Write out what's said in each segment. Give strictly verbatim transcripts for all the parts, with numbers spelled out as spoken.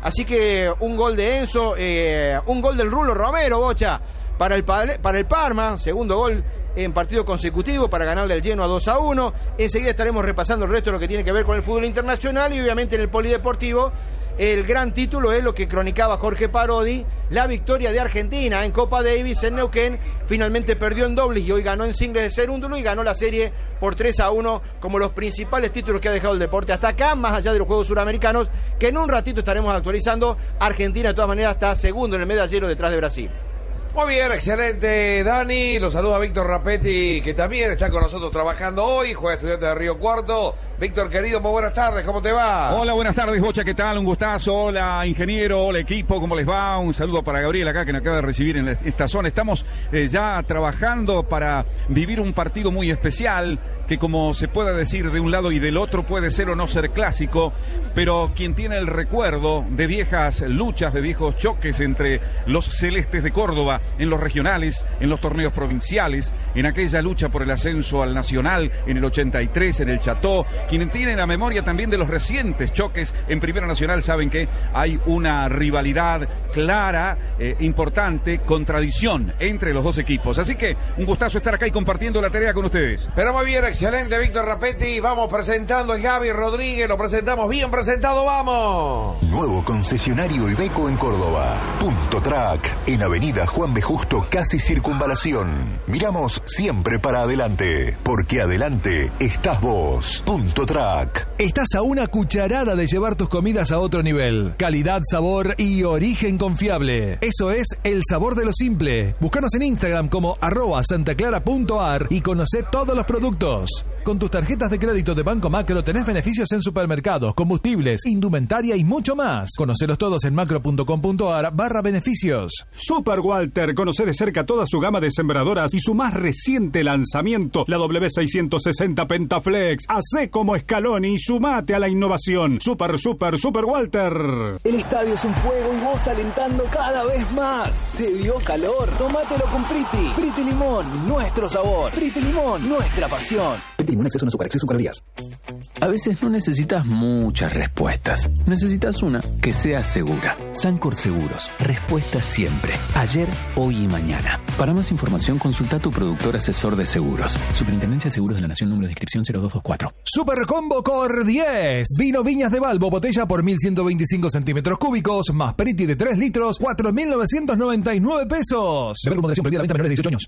Así que un gol de Enzo, eh, un gol del Rulo Romero, Bocha, para el, para el Parma, segundo gol en partido consecutivo para ganarle al Genoa dos a uno. Enseguida estaremos repasando el resto de lo que tiene que ver con el fútbol internacional y obviamente en el polideportivo el gran título es lo que cronicaba Jorge Parodi, la victoria de Argentina en Copa Davis en Neuquén. Finalmente perdió en dobles y hoy ganó en singles de Cerúndulo y ganó la serie por tres a uno como los principales títulos que ha dejado el deporte hasta acá, más allá de los Juegos Suramericanos, que en un ratito estaremos actualizando. Argentina de todas maneras está segundo en el medallero detrás de Brasil. Muy bien, excelente, Dani. Los saluda Víctor Rapetti, que también está con nosotros trabajando hoy, juega Estudiantes de Río Cuarto. Víctor, querido, muy buenas tardes, ¿cómo te va? Hola, buenas tardes, Bocha, ¿qué tal? Un gustazo, hola, ingeniero, hola, equipo, ¿cómo les va? Un saludo para Gabriel acá, que nos acaba de recibir en esta zona. Estamos eh, ya trabajando para vivir un partido muy especial, que como se puede decir de un lado y del otro puede ser o no ser clásico, pero quien tiene el recuerdo de viejas luchas, de viejos choques entre los celestes de Córdoba en los regionales, en los torneos provinciales, en aquella lucha por el ascenso al Nacional en el ochenta y tres, en el Cható, quienes tienen la memoria también de los recientes choques en Primera Nacional saben que hay una rivalidad clara, eh, importante, contradicción entre los dos equipos. Así que un gustazo estar acá y compartiendo la tarea con ustedes. Pero muy bien, excelente, Víctor Rapetti. Vamos presentando el Gaby Rodríguez, lo presentamos bien presentado, vamos. Nuevo concesionario Iveco en Córdoba. Punto Track, en Avenida Juan B. Justo, casi Circunvalación. Miramos siempre para adelante, porque adelante estás vos. Punto Track. Estás a una cucharada de llevar tus comidas a otro nivel. Calidad, sabor y origen confiable. Eso es el sabor de lo simple. Búscanos en Instagram como arroba santaclara.ar y conoce todos los productos. Con tus tarjetas de crédito de Banco Macro tenés beneficios en supermercados, combustibles, indumentaria y mucho más. Conocelos todos en macro.com.ar barra beneficios. Super Walter, conoce de cerca toda su gama de sembradoras y su más reciente lanzamiento, la W seiscientos sesenta Pentaflex. Hacé como Scaloni y sumate a la innovación. Super, super, super Walter. El estadio es un fuego y vos alentando cada vez más. ¿Te dio calor? Tómatelo con Priti. Priti Limón, nuestro sabor. Priti Limón, nuestra pasión. Priti Limón, exceso en azúcar, exceso en calorías. A veces no necesitas muchas respuestas. Necesitas una que sea segura. Sancor Seguros. Respuesta siempre. Ayer, hoy y mañana. Para más información, consulta a tu productor asesor de seguros. Superintendencia de Seguros de la Nación, número de inscripción cero dos dos cuatro. Super Combo Cor diez. Vino Viñas de Balbo, botella por mil ciento veinticinco centímetros cúbicos, más Priti de tres litros, cuatro mil novecientos noventa y nueve pesos. Beber con moderación, prohibida la venta a menores de dieciocho años.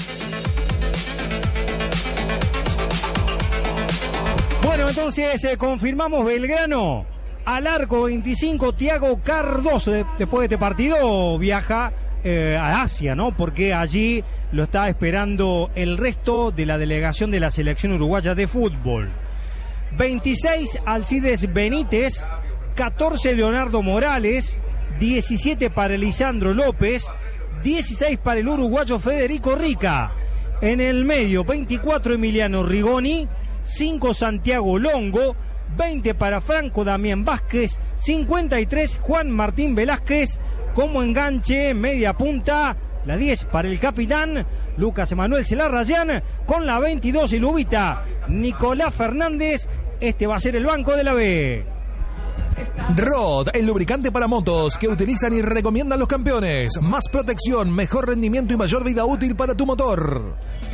Bueno, entonces eh, confirmamos Belgrano. Al arco veinticinco, Thiago Cardoso. De, después de este partido viaja eh, a Asia, ¿no? Porque allí lo está esperando el resto de la delegación de la selección uruguaya de fútbol. veintiséis, Alcides Benítez. catorce, Leonardo Morales. diecisiete para Lisandro López. dieciséis para el uruguayo Federico Rica. En el medio, veinticuatro, Emiliano Rigoni. cinco, Santiago Longo. veinte para Franco Damián Vázquez. cincuenta y tres, Juan Martín Velázquez. Como enganche, media punta, la diez para el capitán Lucas Emanuel Celarrayán. Con la veintidós, el Ubita Nicolás Fernández. Este va a ser el banco de la B. Rod, el lubricante para motos que utilizan y recomiendan los campeones. Más protección, mejor rendimiento y mayor vida útil para tu motor.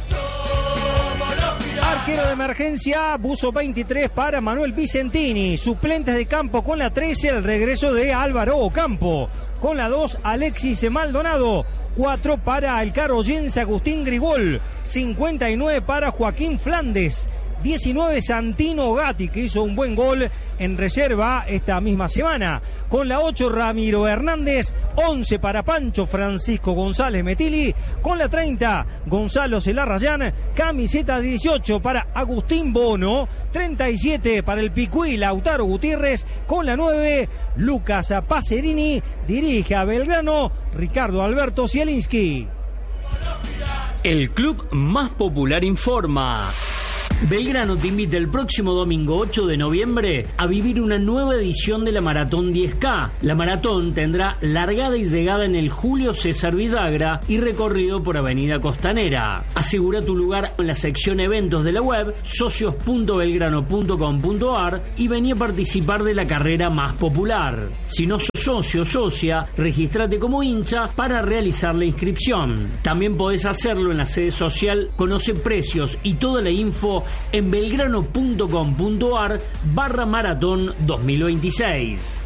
Arquero de emergencia, buzo veintitrés para Manuel Vicentini. Suplentes de campo con la trece, el regreso de Álvaro Ocampo. Con la dos, Alexis Maldonado. cuatro para el caroyense Agustín Grigol. cincuenta y nueve para Joaquín Flandes. diecinueve, Santino Gatti, que hizo un buen gol en reserva esta misma semana. Con la ocho, Ramiro Hernández. once para Pancho Francisco González Metili. Con la treinta, Gonzalo Celarrayán. Camiseta dieciocho para Agustín Bono. treinta y siete para el Picuí Lautaro Gutiérrez. Con la nueve, Lucas Pacerini. Dirige a Belgrano Ricardo Alberto Zielinski. El club más popular informa. Belgrano te invita el próximo domingo ocho de noviembre a vivir una nueva edición de la Maratón diez K. La maratón tendrá largada y llegada en el Julio César Villagra y recorrido por Avenida Costanera. Asegura tu lugar en la sección eventos de la web socios punto belgrano punto com punto ar y vení a participar de la carrera más popular. Si no sos socio o socia, regístrate como hincha para realizar la inscripción. También podés hacerlo en la sede social. Conoce precios y toda la info en belgrano punto com punto ar barra maratón dos mil veintiséis.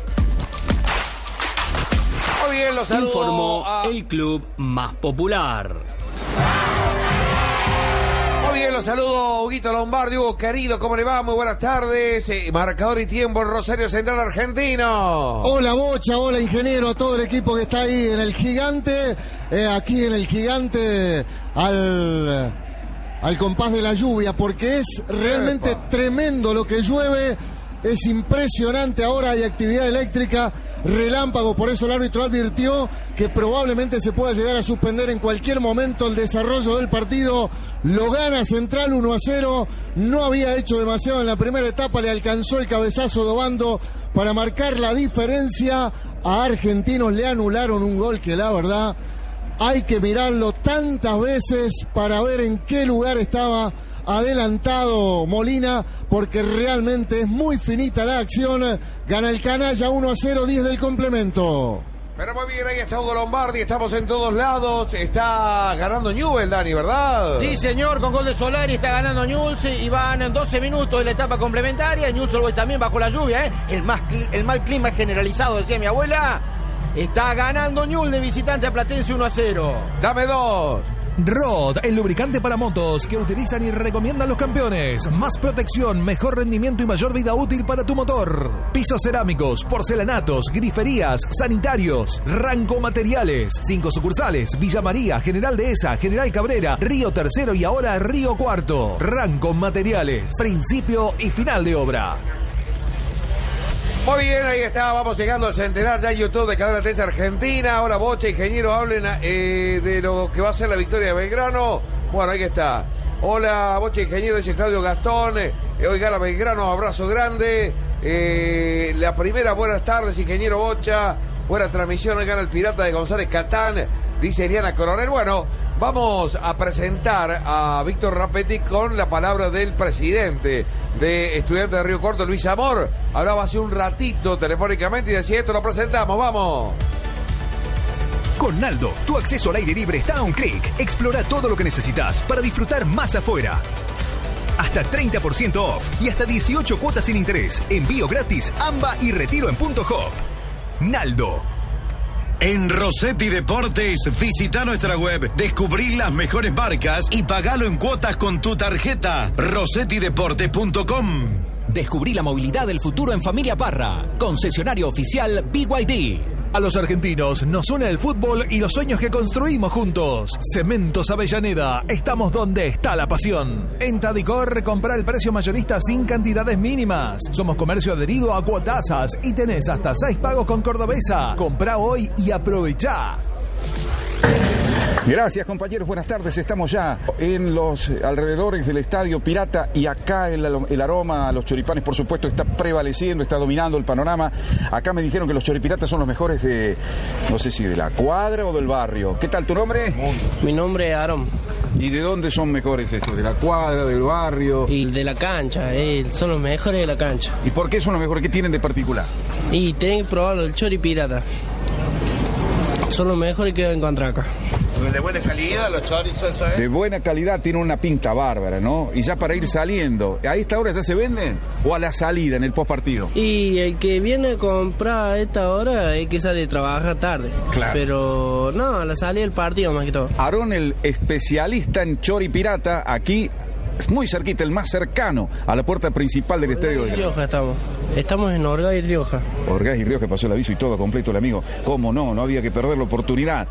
Muy bien, los saludo Informó a... el club más popular. Muy bien, los saludo Huguito Lombardi. Hugo, querido, ¿cómo le va? Muy buenas tardes. Eh, marcador y tiempo en Rosario Central Argentino. Hola Bocha, hola ingeniero, a todo el equipo que está ahí en el Gigante, eh, aquí en el Gigante al, al compás de la lluvia, porque es realmente Epa. tremendo lo que llueve. Es impresionante, ahora hay actividad eléctrica, relámpago, por eso el árbitro advirtió que probablemente se pueda llegar a suspender en cualquier momento el desarrollo del partido. Lo gana Central uno a cero, no había hecho demasiado en la primera etapa, le alcanzó el cabezazo de Obando para marcar la diferencia. A Argentinos le anularon un gol que la verdad hay que mirarlo tantas veces para ver en qué lugar estaba adelantado Molina, porque realmente es muy finita la acción. Gana el canalla uno a cero, diez del complemento. Pero muy bien, ahí está Hugo Lombardi, estamos en todos lados. Está ganando Newell, Dani, ¿verdad? Sí, señor, con gol de Solari está ganando Newell's y van en doce minutos de la etapa complementaria. Newell's Old Boys también bajo la lluvia, ¿eh? El, más, el mal clima generalizado, decía mi abuela. Está ganando Newell's de visitante a Platense uno a cero. Dame dos. Rod, el lubricante para motos que utilizan y recomiendan los campeones. Más protección, mejor rendimiento y mayor vida útil para tu motor. Pisos cerámicos, porcelanatos, griferías, sanitarios. Ranco Materiales. Cinco sucursales: Villa María, General Dehesa, General Cabrera, Río Tercero y ahora Río Cuarto. Ranco Materiales. Principio y final de obra. Muy bien, ahí está, vamos llegando al centenar ya en YouTube de Cadena tres Argentina. Hola Bocha, ingeniero, hablen eh, de lo que va a ser la victoria de Belgrano. Bueno, ahí está. Hola Bocha, ingeniero, dice Claudio Gastón. Eh, hoy gana Belgrano, abrazo grande. Eh, la primera, buenas tardes, ingeniero Bocha. Buena transmisión, hoy gana el Pirata de González Catán, dice Eliana Coronel. Bueno, vamos a presentar a Víctor Rapetti con la palabra del presidente de Estudiantes de Río Cuarto, Luis Amor. Hablaba hace un ratito telefónicamente y decía esto, lo presentamos, vamos. Con Naldo, tu acceso al aire libre está a un clic. Explora todo lo que necesitas para disfrutar más afuera. Hasta treinta por ciento off y hasta dieciocho cuotas sin interés. Envío gratis, AMBA y retiro en punto hop. Naldo. En Rossetti Deportes, visita nuestra web, descubrí las mejores marcas y pagalo en cuotas con tu tarjeta. rossetti deportes punto com. Descubrí la movilidad del futuro en Familia Parra, concesionario oficial B Y D. A los argentinos nos une el fútbol y los sueños que construimos juntos. Cementos Avellaneda, estamos donde está la pasión. En Tadicor, compra el precio mayorista sin cantidades mínimas. Somos comercio adherido a Cuotasas y tenés hasta seis pagos con Cordobesa. Comprá hoy y aprovechá. Gracias, compañeros, buenas tardes. Estamos ya en los alrededores del Estadio Pirata y acá el, el aroma a los choripanes, por supuesto, está prevaleciendo, está dominando el panorama. Acá me dijeron que los choripiratas son los mejores de, no sé si de la cuadra o del barrio. ¿Qué tal tu nombre? Mi nombre es Aaron. ¿Y de dónde son mejores estos? ¿De la cuadra, del barrio? Y de la cancha, eh, son los mejores de la cancha. ¿Y por qué son los mejores? ¿Qué tienen de particular? Y tienen que probarlo, el choripirata. Son los mejores que voy a encontrar acá. De buena calidad, los chorizos, ¿sabes? De buena calidad, tiene una pinta bárbara, ¿no? Y ya para ir saliendo, ¿a esta hora ya se venden? ¿O a la salida, en el postpartido? Y el que viene a comprar a esta hora es que sale a trabajar tarde. Claro. Pero no, a la salida del partido más que todo. Aarón, el especialista en choripirata, aquí es muy cerquita, el más cercano a la puerta principal del Estadio de Rioja estamos. Estamos en Orgaz y Rioja. Orgaz y Rioja, pasó el aviso y todo completo el amigo. ¿Cómo no? No había que perder la oportunidad.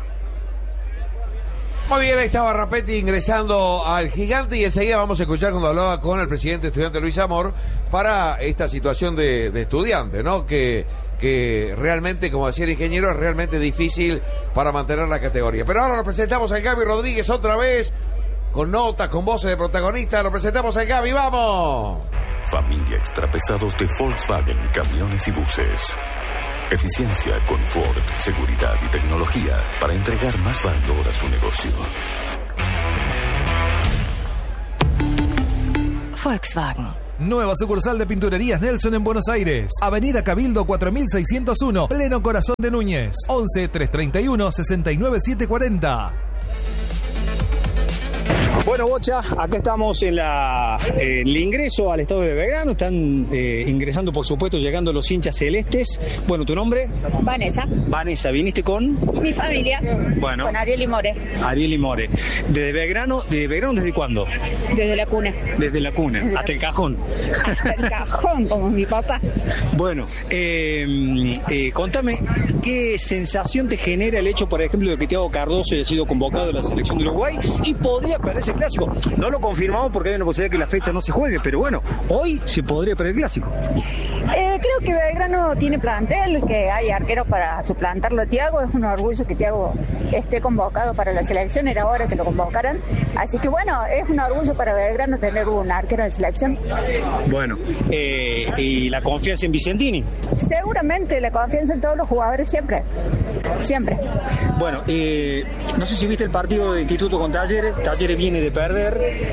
Muy bien, ahí estaba Rapetti ingresando al Gigante y enseguida vamos a escuchar cuando hablaba con el presidente estudiante Luis Amor para esta situación de, de estudiante, ¿no? Que, que realmente, como decía el ingeniero, es realmente difícil para mantener la categoría. Pero ahora nos presentamos a Gaby Rodríguez otra vez con notas, con voces de protagonistas. Lo presentamos al Gaby, ¡vamos! Familia Extrapesados de Volkswagen, camiones y buses. Eficiencia, confort, seguridad y tecnología para entregar más valor a su negocio. Volkswagen. Nueva sucursal de Pinturerías Nelson en Buenos Aires. Avenida Cabildo cuatro mil seiscientos uno, pleno corazón de Núñez. once, trescientos treinta y uno, sesenta y nueve, setecientos cuarenta. Bueno, Bocha, acá estamos en la, eh, el ingreso al estadio de Belgrano. Están eh, ingresando, por supuesto, llegando los hinchas celestes. Bueno, ¿tu nombre? Vanessa. Vanessa, ¿viniste con? Mi familia. Bueno. Con Ariel y More. Ariel y More. ¿Desde Belgrano? ¿Desde Belgrano desde cuándo? Desde la cuna. Desde la cuna, Desde hasta la... el cajón. Hasta el cajón, como mi papá. Bueno, eh, eh, contame, ¿qué sensación te genera el hecho, por ejemplo, de que Thiago Cardoso haya sido convocado a la selección de Uruguay y podría perderse el clásico? No lo confirmamos porque hay una posibilidad de que la fecha no se juegue, pero bueno, hoy se podría perder el clásico. Eh, creo que Belgrano tiene plantel, que hay arqueros para suplantarlo a Thiago. Es un orgullo que Thiago esté convocado para la selección, era hora que lo convocaran. Así que bueno, es un orgullo para Belgrano tener un arquero de selección. Bueno, eh, ¿y la confianza en Vicentini? Seguramente la confianza en todos los jugadores siempre, siempre. Bueno, eh, no sé si viste el partido de Instituto con Talleres. Talleres viene de perder.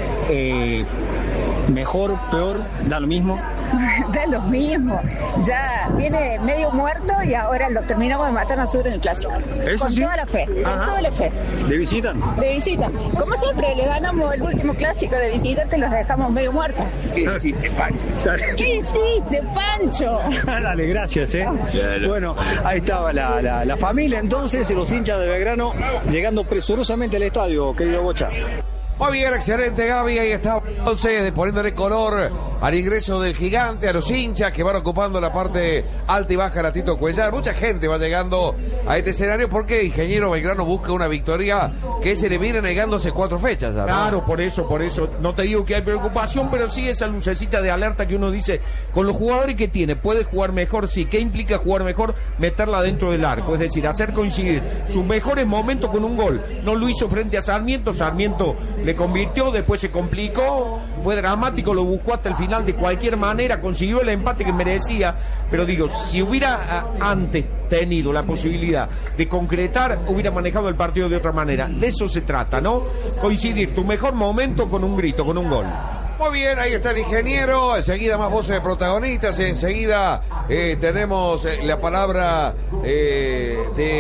Eh, mejor, peor, da lo mismo. Da lo mismo. Ya viene medio muerto y ahora lo terminamos de matar nosotros en el clásico. ¿Eso con sí? toda la fe, Ajá. con toda la fe. ¿De visitan? De visita. Como siempre, le ganamos el último clásico de visitante y los dejamos medio muertos. ¿Qué hiciste, Pancho? ¿Qué hiciste, Pancho? Dale, gracias, eh. Bueno, ahí estaba la, la, la familia entonces, los hinchas de Belgrano llegando presurosamente al estadio, querido Bocha. Muy bien, excelente, Gaby. Ahí está entonces poniéndole color al ingreso del gigante, a los hinchas que van ocupando la parte alta y baja de la Tito Cuellar. Mucha gente va llegando a este escenario porque Ingeniero Belgrano busca una victoria que se le viene negando hace cuatro fechas. ¿No? Claro, por eso, por eso. No te digo que hay preocupación, pero sí esa lucecita de alerta que uno dice, con los jugadores que tiene, puede jugar mejor, sí. ¿Qué implica jugar mejor? Meterla dentro del arco, es decir, hacer coincidir sus mejores momentos con un gol. No lo hizo frente a Sarmiento, Sarmiento le convirtió, después se complicó, fue dramático, lo buscó hasta el final de cualquier manera, consiguió el empate que merecía, pero digo, si hubiera a, antes tenido la posibilidad de concretar, hubiera manejado el partido de otra manera. De eso se trata, ¿no? Coincidir tu mejor momento con un grito, con un gol. Muy bien, ahí está el ingeniero, enseguida más voces de protagonistas, enseguida eh, tenemos eh, la palabra eh,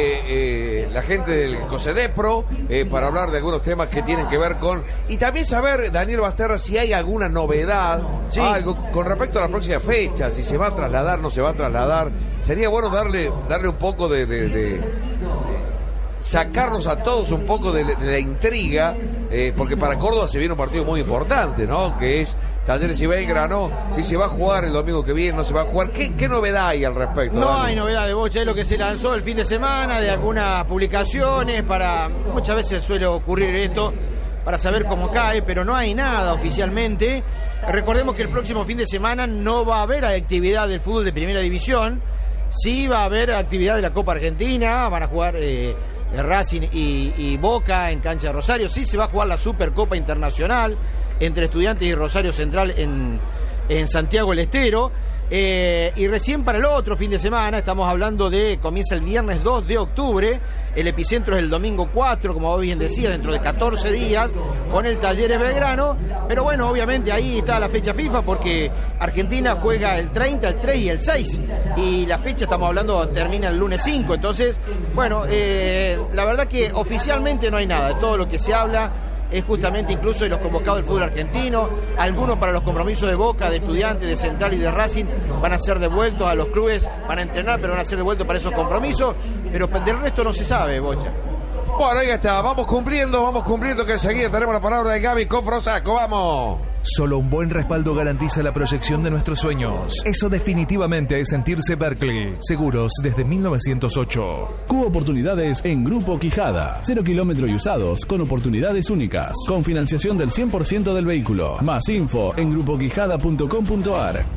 de eh, la gente del COSEDEPRO eh, para hablar de algunos temas que tienen que ver con... Y también saber, Daniel Basterra, si hay alguna novedad, sí. algo con respecto a la próxima fecha, si se va a trasladar, no se va a trasladar. Sería bueno darle, darle un poco de... de, de, de sacarnos a todos un poco de, de la intriga, eh, porque para Córdoba se viene un partido muy importante, ¿no? Que es Talleres y Belgrano. Si se va a jugar el domingo que viene, no se va a jugar. ¿Qué, qué novedad hay al respecto? No Dani? hay novedad de Bocha, es lo que se lanzó el fin de semana, de algunas publicaciones, para muchas veces suele ocurrir esto, para saber cómo cae, pero no hay nada oficialmente. Recordemos que el próximo fin de semana no va a haber actividad del fútbol de primera división, sí va a haber actividad de la Copa Argentina, van a jugar... Eh, Racing y, y Boca en cancha de Rosario. Sí se va a jugar la Supercopa Internacional entre Estudiantes y Rosario Central en, en Santiago del Estero. Eh, y recién para el otro fin de semana, estamos hablando de, comienza el viernes dos de octubre, el epicentro es el domingo cuatro, como vos bien decías, dentro de catorce días, con el Talleres Belgrano. Pero bueno, obviamente ahí está la fecha FIFA, porque Argentina juega el treinta, el tres y el seis, y la fecha, estamos hablando, termina el lunes cinco. Entonces, bueno, eh, la verdad que oficialmente no hay nada, de todo lo que se habla es justamente incluso de los convocados del fútbol argentino. Algunos para los compromisos de Boca, de Estudiantes, de Central y de Racing van a ser devueltos a los clubes, van a entrenar, pero van a ser devueltos para esos compromisos, pero del resto no se sabe, Bocha. Bueno, ahí está, vamos cumpliendo, vamos cumpliendo, que enseguida tenemos la palabra de Gaby Cofrosaco, vamos. Solo un buen respaldo garantiza la proyección de nuestros sueños. Eso definitivamente es sentirse Berkeley. Seguros desde mil novecientos ocho. Cubo oportunidades en Grupo Quijada. Cero kilómetro y usados con oportunidades únicas. Con financiación del cien por ciento del vehículo. Más info en grupo quijada punto com punto ar.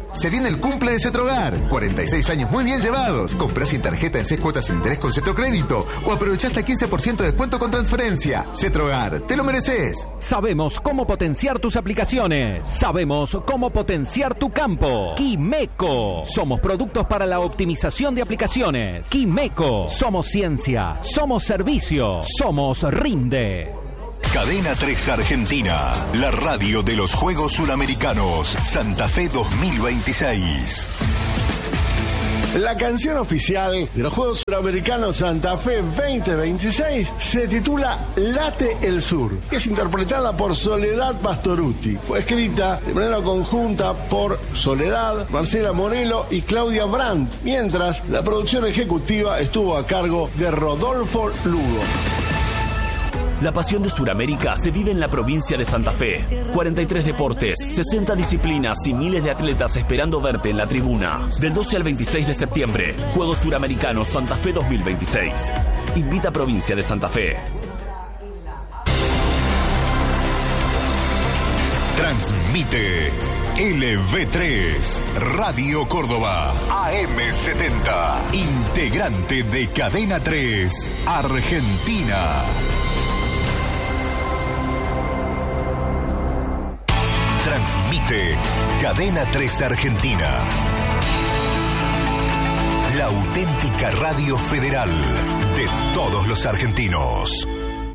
Se viene el cumple de Cetrogar. cuarenta y seis años muy bien llevados. Comprás sin tarjeta en seis cuotas sin interés con Cetrocrédito o aprovechá hasta quince por ciento de descuento con transferencia. Cetrogar, te lo mereces. Sabemos cómo potenciar tus aplicaciones. Sabemos cómo potenciar tu campo. Quimeco. Somos productos para la optimización de aplicaciones. Quimeco. Somos ciencia. Somos servicio. Somos Rinde. Cadena tres Argentina, la radio de los Juegos Suramericanos, Santa Fe dos mil veintiséis. La canción oficial de los Juegos Suramericanos Santa Fe veinte veintiséis se titula Late el Sur. Es interpretada por Soledad Pastorutti. Fue escrita de manera conjunta por Soledad, Marcela Morelo y Claudia Brandt, mientras la producción ejecutiva estuvo a cargo de Rodolfo Lugo. La pasión de Sudamérica se vive en la provincia de Santa Fe. cuarenta y tres deportes, sesenta disciplinas y miles de atletas esperando verte en la tribuna. Del doce al veintiséis de septiembre, Juegos Suramericanos Santa Fe dos mil veintiséis. Invita a Provincia de Santa Fe. Transmite L V tres, Radio Córdoba, A M setenta, integrante de Cadena tres, Argentina. Transmite Cadena tres Argentina. La auténtica radio federal de todos los argentinos.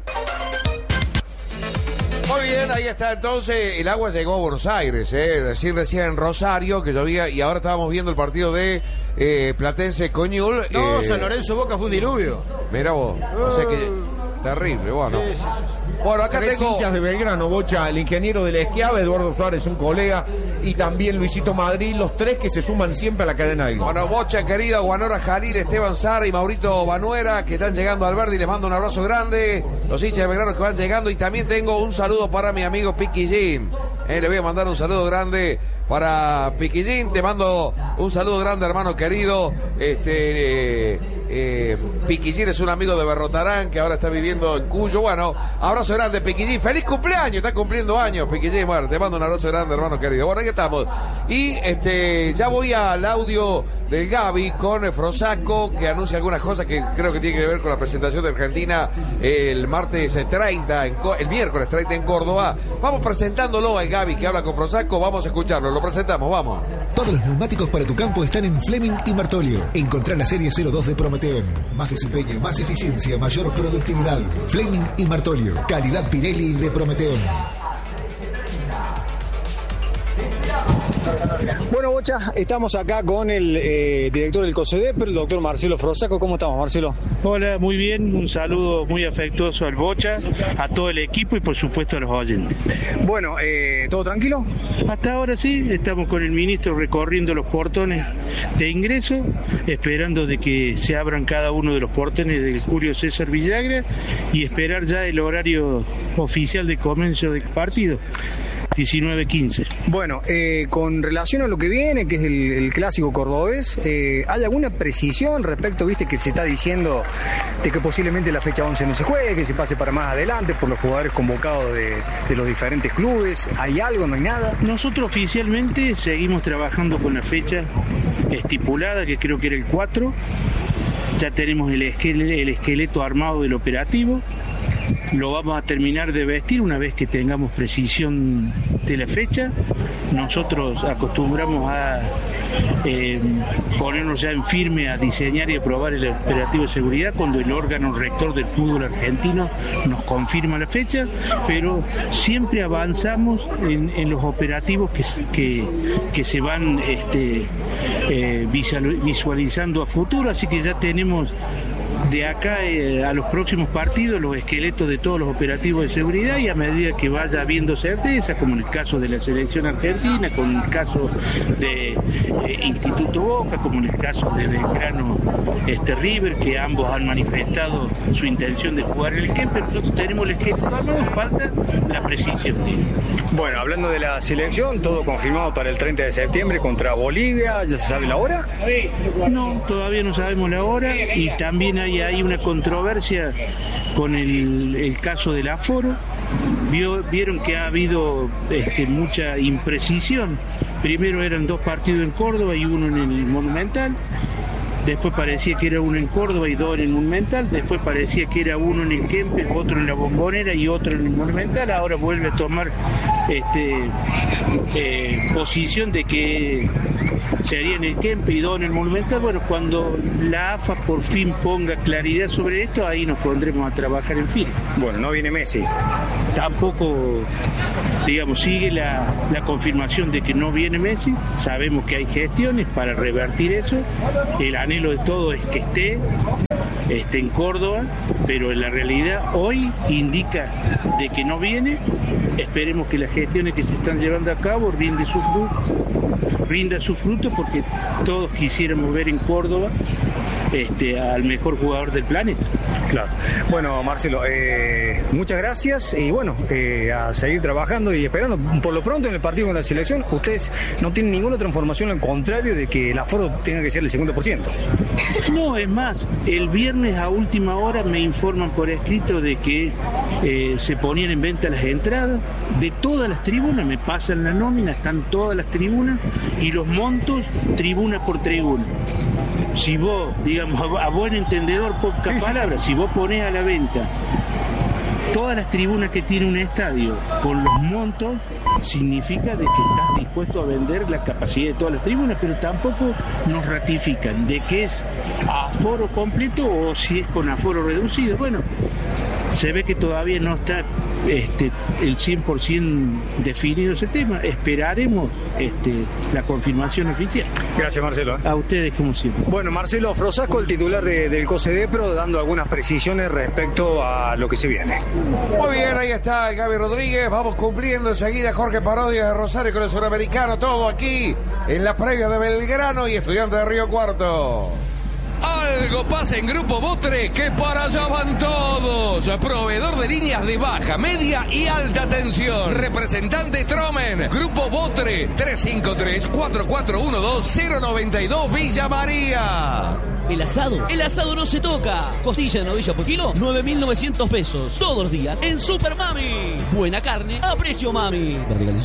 Muy bien, ahí está entonces, el agua llegó a Buenos Aires, eh, decir recién en Rosario que llovía y ahora estábamos viendo el partido de eh, Platense Coñul. No, eh, San Lorenzo Boca fue un diluvio. Mira vos, o sea que terrible, bueno. Sí, sí, sí. Bueno, acá Tres tengo... hinchas de Belgrano, Bocha, el ingeniero de la Esquiava, Eduardo Suárez, un colega, y también Luisito Madrid, los tres que se suman siempre a la cadena de Bueno, Bocha, querida, Guanora Jalil, Esteban Sara y Maurito Banuera, que están llegando al Verdi, les mando un abrazo grande, los hinchas de Belgrano que van llegando, y también tengo un saludo para mi amigo Piquillín, eh, le voy a mandar un saludo grande para Piquillín, te mando un saludo grande, hermano querido, este... Eh, Eh, Piquillín es un amigo de Berrotarán que ahora está viviendo en Cuyo. Bueno, abrazo grande, Piquillín. ¡Feliz cumpleaños! Está cumpliendo años, Piquillín. Bueno, te mando un abrazo grande, hermano querido. Bueno, aquí estamos. Y este ya voy al audio del Gaby con Frosaco, que anuncia algunas cosas que creo que tiene que ver con la presentación de Argentina el martes treinta, en, el miércoles treinta en Córdoba. Vamos presentándolo al Gaby que habla con Frosaco. Vamos a escucharlo. Lo presentamos, vamos. Todos los neumáticos para tu campo están en Fleming y Martolio. Encontrá la serie cero dos de Prometeon. Más desempeño, más eficiencia, mayor productividad. Fleming y Martolio. Calidad Pirelli de Prometeon. Bueno, Bocha, estamos acá con el eh, director del COSEDEP, el doctor Marcelo Frosaco. ¿Cómo estamos, Marcelo? Hola, muy bien. Un saludo muy afectuoso al Bocha, a todo el equipo y por supuesto a los oyentes. Bueno, eh, ¿todo tranquilo? Hasta ahora sí, estamos con el ministro recorriendo los portones de ingreso, esperando de que se abran cada uno de los portones del Julio César Villagra y esperar ya el horario oficial de comienzo del partido. diecinueve quince. Bueno, eh, con relación a lo que viene, que es el, el clásico cordobés, eh, ¿hay alguna precisión respecto, viste, que se está diciendo de que posiblemente la fecha once no se juegue, que se pase para más adelante por los jugadores convocados de, de los diferentes clubes? ¿Hay algo, no hay nada? Nosotros oficialmente seguimos trabajando con la fecha estipulada, que creo que era el cuatro. Ya tenemos el esqueleto, el esqueleto armado del operativo. Lo vamos a terminar de vestir una vez que tengamos precisión de la fecha. Nosotros acostumbramos a eh, ponernos ya en firme a diseñar y aprobar el operativo de seguridad cuando el órgano rector del fútbol argentino nos confirma la fecha, pero siempre avanzamos en, en los operativos que, que, que se van este, eh, visualizando a futuro, así que ya tenemos de acá eh, a los próximos partidos los esqueletos de todos los operativos de seguridad, y a medida que vaya habiendo certeza, como en el caso de la selección argentina, como en el caso de eh, Instituto Boca, como en el caso de Belgrano este River, que ambos han manifestado su intención de jugar el Kemper, nosotros tenemos el esqueleto, no falta la precisión. Bueno, hablando de la selección, todo confirmado para el treinta de septiembre contra Bolivia, ¿ya se sabe la hora? No, todavía no sabemos la hora, y también hay hay una controversia con el, el caso del aforo. Vio, vieron que ha habido este, mucha imprecisión primero eran dos partidos en Córdoba y uno en el Monumental. Después parecía que era uno en Córdoba y dos en el Monumental. Después parecía que era uno en el Kempes, otro en la Bombonera y otro en el Monumental. Ahora vuelve a tomar este, eh, posición de que sería en el Kempes y dos en el Monumental. Bueno, cuando la A F A por fin ponga claridad sobre esto, ahí nos pondremos a trabajar en fin. Bueno, no viene Messi. Tampoco, digamos, sigue la, la confirmación de que no viene Messi. Sabemos que hay gestiones para revertir eso. El anhelo de todo es que esté, esté en Córdoba, pero en la realidad hoy indica de que no viene. Esperemos que las gestiones que se están llevando a cabo rinde su fruto, rinda su fruto, porque todos quisiéramos ver en Córdoba este, al mejor jugador del planeta. Claro. Bueno, Marcelo, eh, muchas gracias y bueno, eh, a seguir trabajando y esperando. Por lo pronto en el partido con la selección, ustedes no tienen ninguna otra información al contrario de que el aforo tenga que ser el cincuenta por ciento. No, es más, el viernes a última hora me informan por escrito de que eh, se ponían en venta las entradas de todas las tribunas, me pasan la nómina, están todas las tribunas y los montos tribuna por tribuna. Si vos, digamos, a, a buen entendedor, pocas sí, palabras, sí, sí. Si vos ponés a la venta todas las tribunas que tiene un estadio con los montos, significa de que estás dispuesto a vender la capacidad de todas las tribunas, pero tampoco nos ratifican de que es a aforo completo o si es con aforo reducido. Bueno, se ve que todavía no está este, el cien por ciento definido ese tema. Esperaremos este, la confirmación oficial. Gracias, Marcelo. A ustedes, como siempre. Bueno, Marcelo Frosasco, el titular de, del COSEDEPRO, dando algunas precisiones respecto a lo que se viene. Muy bien, ahí está el Gaby Rodríguez. Vamos cumpliendo enseguida Jorge Parodias de Rosario con el Suramericano. Todo aquí en la previa de Belgrano y Estudiantes de Río Cuarto. Algo pasa en Grupo Botre, que para allá van todos. Proveedor de líneas de baja, media y alta tensión. Representante Tromen. Grupo Botre, tres cinco tres, cuatro cuatro uno dos, cero nueve dos, Villa María. El asado, el asado no se toca. Costilla de novilla por kilo, nueve mil novecientos pesos. Todos los días en Super Mami. Buena carne a precio mami.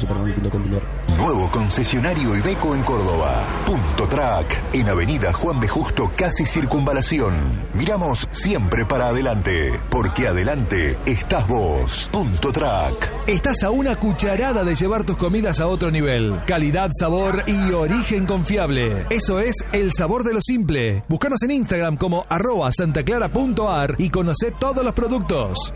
Nuevo concesionario Iveco en Córdoba. Punto Track, en Avenida Juan B. Justo, casi Circunvalación. Miramos siempre para adelante, porque adelante estás vos. Punto Track. Estás a una cucharada de llevar tus comidas a otro nivel. Calidad, sabor y origen confiable. Eso es el sabor de lo simple. Búscanos en Instagram como arroba santaclara punto ar y conocé todos los productos.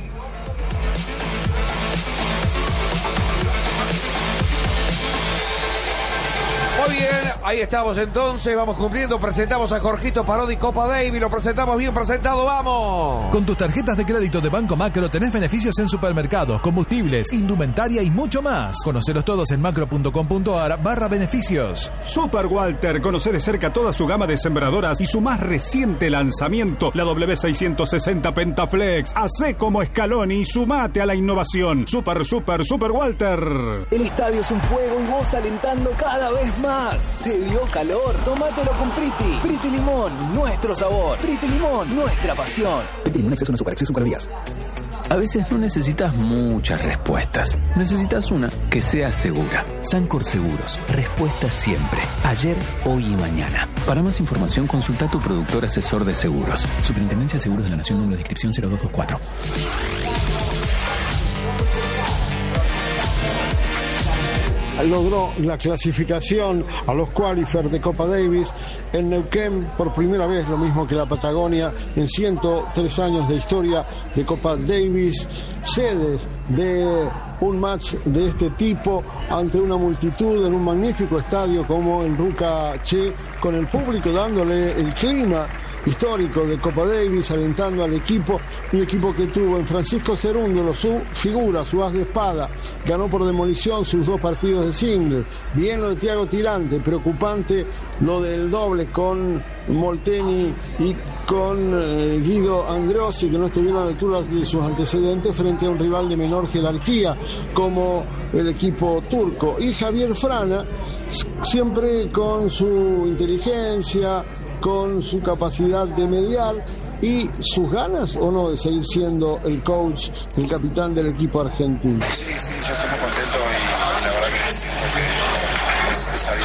Muy bien, ahí estamos entonces, vamos cumpliendo, presentamos a Jorgito Parodi Copa Davis, lo presentamos bien presentado, vamos. Con tus tarjetas de crédito de Banco Macro tenés beneficios en supermercados, combustibles, indumentaria y mucho más. Conocelos todos en macro punto com punto ar barra beneficios. Super Walter, conoce de cerca toda su gama de sembradoras y su más reciente lanzamiento, la W seiscientos sesenta Pentaflex. Hacé como Scaloni y sumate a la innovación. Super, super, super Walter. El estadio es un juego y vos alentando cada vez más. ¿Te dio calor? Tómatelo con Priti. Priti Limón, nuestro sabor. Priti Limón, nuestra pasión. Priti Limón, exceso en azúcar, exceso en calorías. A veces no necesitas muchas respuestas. Necesitas una que sea segura. Sancor Seguros. Respuesta siempre. Ayer, hoy y mañana. Para más información, consulta a tu productor asesor de seguros. Superintendencia de Seguros de la Nación, número de inscripción cero dos dos cuatro. Logró la clasificación a los qualifiers de Copa Davis en Neuquén por primera vez, lo mismo que la Patagonia, en ciento tres años de historia de Copa Davis, sedes de un match de este tipo ante una multitud en un magnífico estadio como el Ruca Che, con el público dándole el clima histórico de Copa Davis, alentando al equipo, un equipo que tuvo en Francisco Cerúndolo su figura, su as de espada, ganó por demolición sus dos partidos de single, bien lo de Thiago Tirante, preocupante lo del doble con Molteni y con eh, Guido Andreossi, que no estuvieron a la altura de sus antecedentes frente a un rival de menor jerarquía como el equipo turco, y Javier Frana, siempre con su inteligencia, con su capacidad de mediar y sus ganas o no de seguir siendo el coach, el capitán del equipo argentino. Sí, sí, yo estoy muy contento y, y la verdad que sí, porque es, es sabido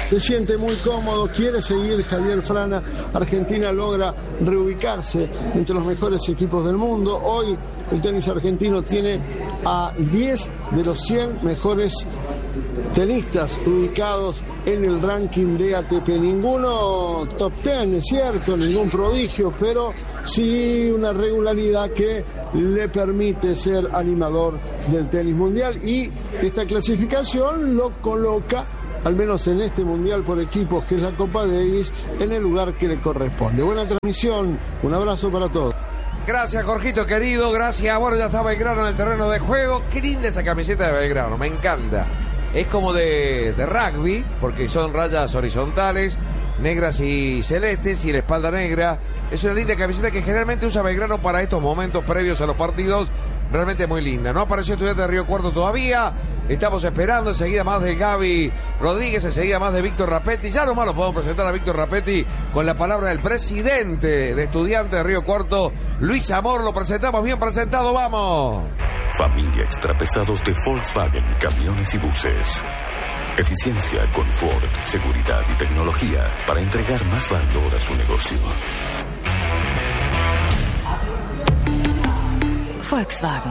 se siente muy cómodo, quiere seguir Javier Frana. Argentina logra reubicarse entre los mejores equipos del mundo. Hoy el tenis argentino tiene a diez de los cien mejores tenistas ubicados en el ranking de A T P. Ninguno top diez, es cierto, ningún prodigio, pero sí una regularidad que le permite ser animador del tenis mundial, y esta clasificación lo coloca, al menos en este mundial por equipos que es la Copa Davis, en el lugar que le corresponde. Buena transmisión, un abrazo para todos. Gracias, Jorgito querido, gracias. Bueno, ya está Belgrano en el terreno de juego. Qué linda esa camiseta de Belgrano, me encanta. Es como de, de rugby, porque son rayas horizontales, negras y celestes, y la espalda negra. Es una linda camiseta que generalmente usa Belgrano para estos momentos previos a los partidos. Realmente muy linda. No apareció Estudiante de Río Cuarto todavía. Estamos esperando enseguida más de Gaby Rodríguez, enseguida más de Víctor Rapetti. Ya nomás lo podemos presentar a Víctor Rapetti con la palabra del presidente de Estudiantes de Río Cuarto, Luis Amor. Lo presentamos, bien presentado, vamos. Familia Extrapesados de Volkswagen, camiones y buses. Eficiencia, confort, seguridad y tecnología para entregar más valor a su negocio. Volkswagen.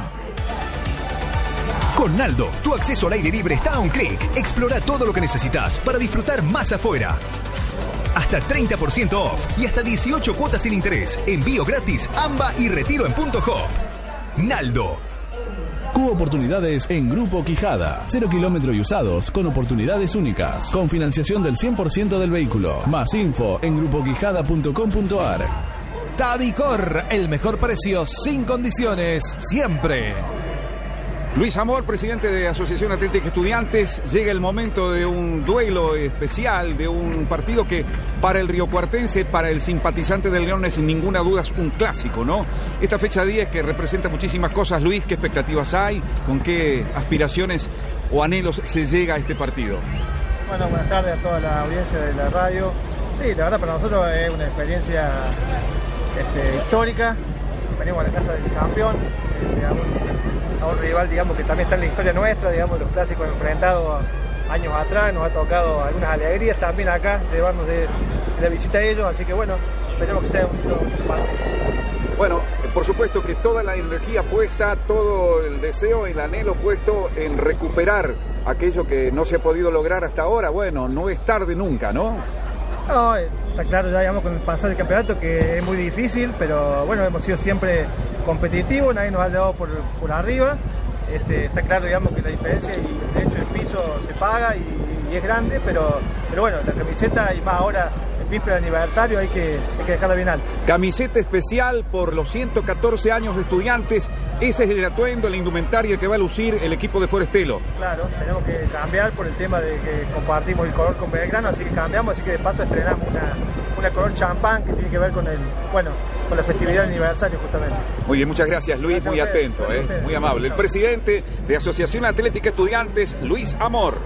Con Naldo, tu acceso al aire libre está a un clic. Explora todo lo que necesitas para disfrutar más afuera. Hasta treinta por ciento off y hasta dieciocho cuotas sin interés. Envío gratis, AMBA y retiro en punto hop. Naldo. Cubo Oportunidades en Grupo Quijada. Cero kilómetros y usados con oportunidades únicas. Con financiación del cien por ciento del vehículo. Más info en grupo quijada punto com punto ar. Tadicor, el mejor precio sin condiciones, siempre. Luis Amor, presidente de Asociación Atlética Estudiantes. Llega el momento de un duelo especial, de un partido que para el riocuartense, para el simpatizante del León, sin ninguna duda es un clásico, ¿no? Esta fecha diez que representa muchísimas cosas. Luis, ¿qué expectativas hay? ¿Con qué aspiraciones o anhelos se llega a este partido? Bueno, buenas tardes a toda la audiencia de la radio. Sí, la verdad para nosotros es una experiencia este, histórica. Venimos a la casa del campeón, este, a, un, a un rival, digamos, que también está en la historia nuestra, digamos, los clásicos enfrentados años atrás. Nos ha tocado algunas alegrías también acá, llevarnos de, de la visita a ellos, así que bueno, esperemos que sea un lindo partido. Bueno, por supuesto que toda la energía puesta, todo el deseo, el anhelo puesto en recuperar aquello que no se ha podido lograr hasta ahora. Bueno, no es tarde nunca, ¿no? No, está claro ya, digamos, con el pasar del campeonato que es muy difícil, pero bueno, hemos sido siempre competitivos, nadie nos ha llevado por, por arriba. Este, está claro, digamos, que la diferencia y el derecho del piso se paga y, y es grande, pero, pero bueno, la camiseta y más ahora el víspera de aniversario hay que, hay que dejarla bien alta. Camiseta especial por los ciento catorce años de Estudiantes. Ese es el atuendo, la indumentaria que va a lucir el equipo de Forestelo. Claro, tenemos que cambiar por el tema de que compartimos el color con Belgrano, así que cambiamos, así que de paso estrenamos una, una color champán que tiene que ver con el, bueno, con la festividad del aniversario justamente. Muy bien, muchas gracias Luis, gracias muy atento, eh, muy amable. El presidente de Asociación Atlética Estudiantes, Luis Amor.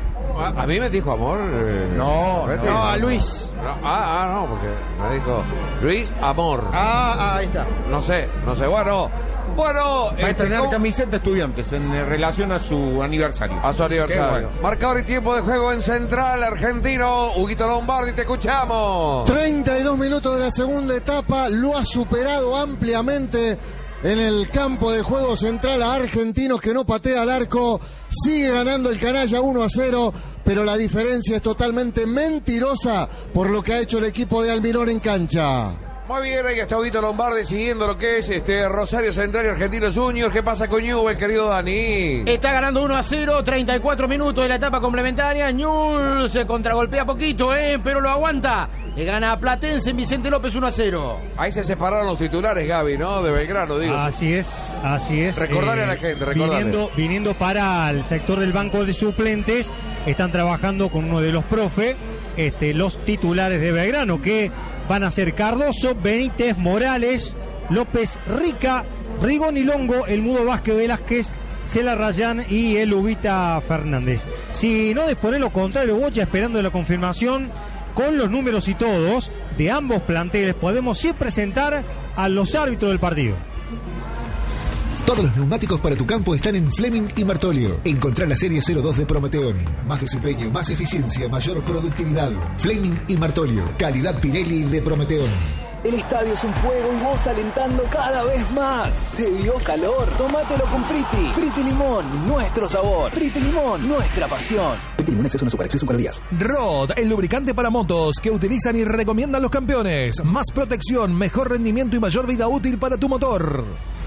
A, a mí me dijo Amor. Eh, no, no, no, a Luis. No, ah, ah, no, porque me dijo Luis Amor. Ah, ah, ahí está. No sé, no sé, bueno. Bueno, va a estrenar ¿cómo? Camiseta Estudiantes en relación a su aniversario. A su aniversario. Bueno. Marcador y tiempo de juego en Central Argentino. Huguito Lombardi, te escuchamos. treinta y dos minutos de la segunda etapa. Lo ha superado ampliamente en el campo de juego Central a Argentinos, que no patea al arco. Sigue ganando el canalla uno a cero, pero la diferencia es totalmente mentirosa por lo que ha hecho el equipo de Almirón en cancha. Muy bien, ahí está Huguito Lombardi siguiendo lo que es este Rosario Central y Argentinos Juniors. ¿Qué pasa con Newell, querido Dani? Está ganando uno a cero, treinta y cuatro minutos de la etapa complementaria. Newell se contragolpea poquito, eh, pero lo aguanta. Le gana a Platense en Vicente López uno a cero. Ahí se separaron los titulares, Gaby, ¿no? De Belgrano, digo. Así es, así es. Recordarle eh, a la gente, recordarle. Viniendo, viniendo para el sector del banco de suplentes, están trabajando con uno de los profe, este, los titulares de Belgrano, que van a ser Cardoso, Benítez, Morales, López Rica, Rigón y Longo, el Mudo Vázquez Velázquez, Cela Rayán y el Ubita Fernández. Si no dispone lo contrario, Bocha, esperando la confirmación con los números y todos de ambos planteles, podemos sí presentar a los árbitros del partido. Todos los neumáticos para tu campo están en Fleming y Martolio. Encontrá la serie cero dos de Prometeon. Más desempeño, más eficiencia, mayor productividad. Fleming y Martolio. Calidad Pirelli de Prometeon. El estadio es un juego y vos alentando cada vez más. ¿Te dio calor? Tómatelo con Priti. Priti Limón, nuestro sabor. Priti Limón, nuestra pasión. Priti Limón, exceso en azúcar, exceso en calorías. Rod, el lubricante para motos que utilizan y recomiendan los campeones. Más protección, mejor rendimiento y mayor vida útil para tu motor.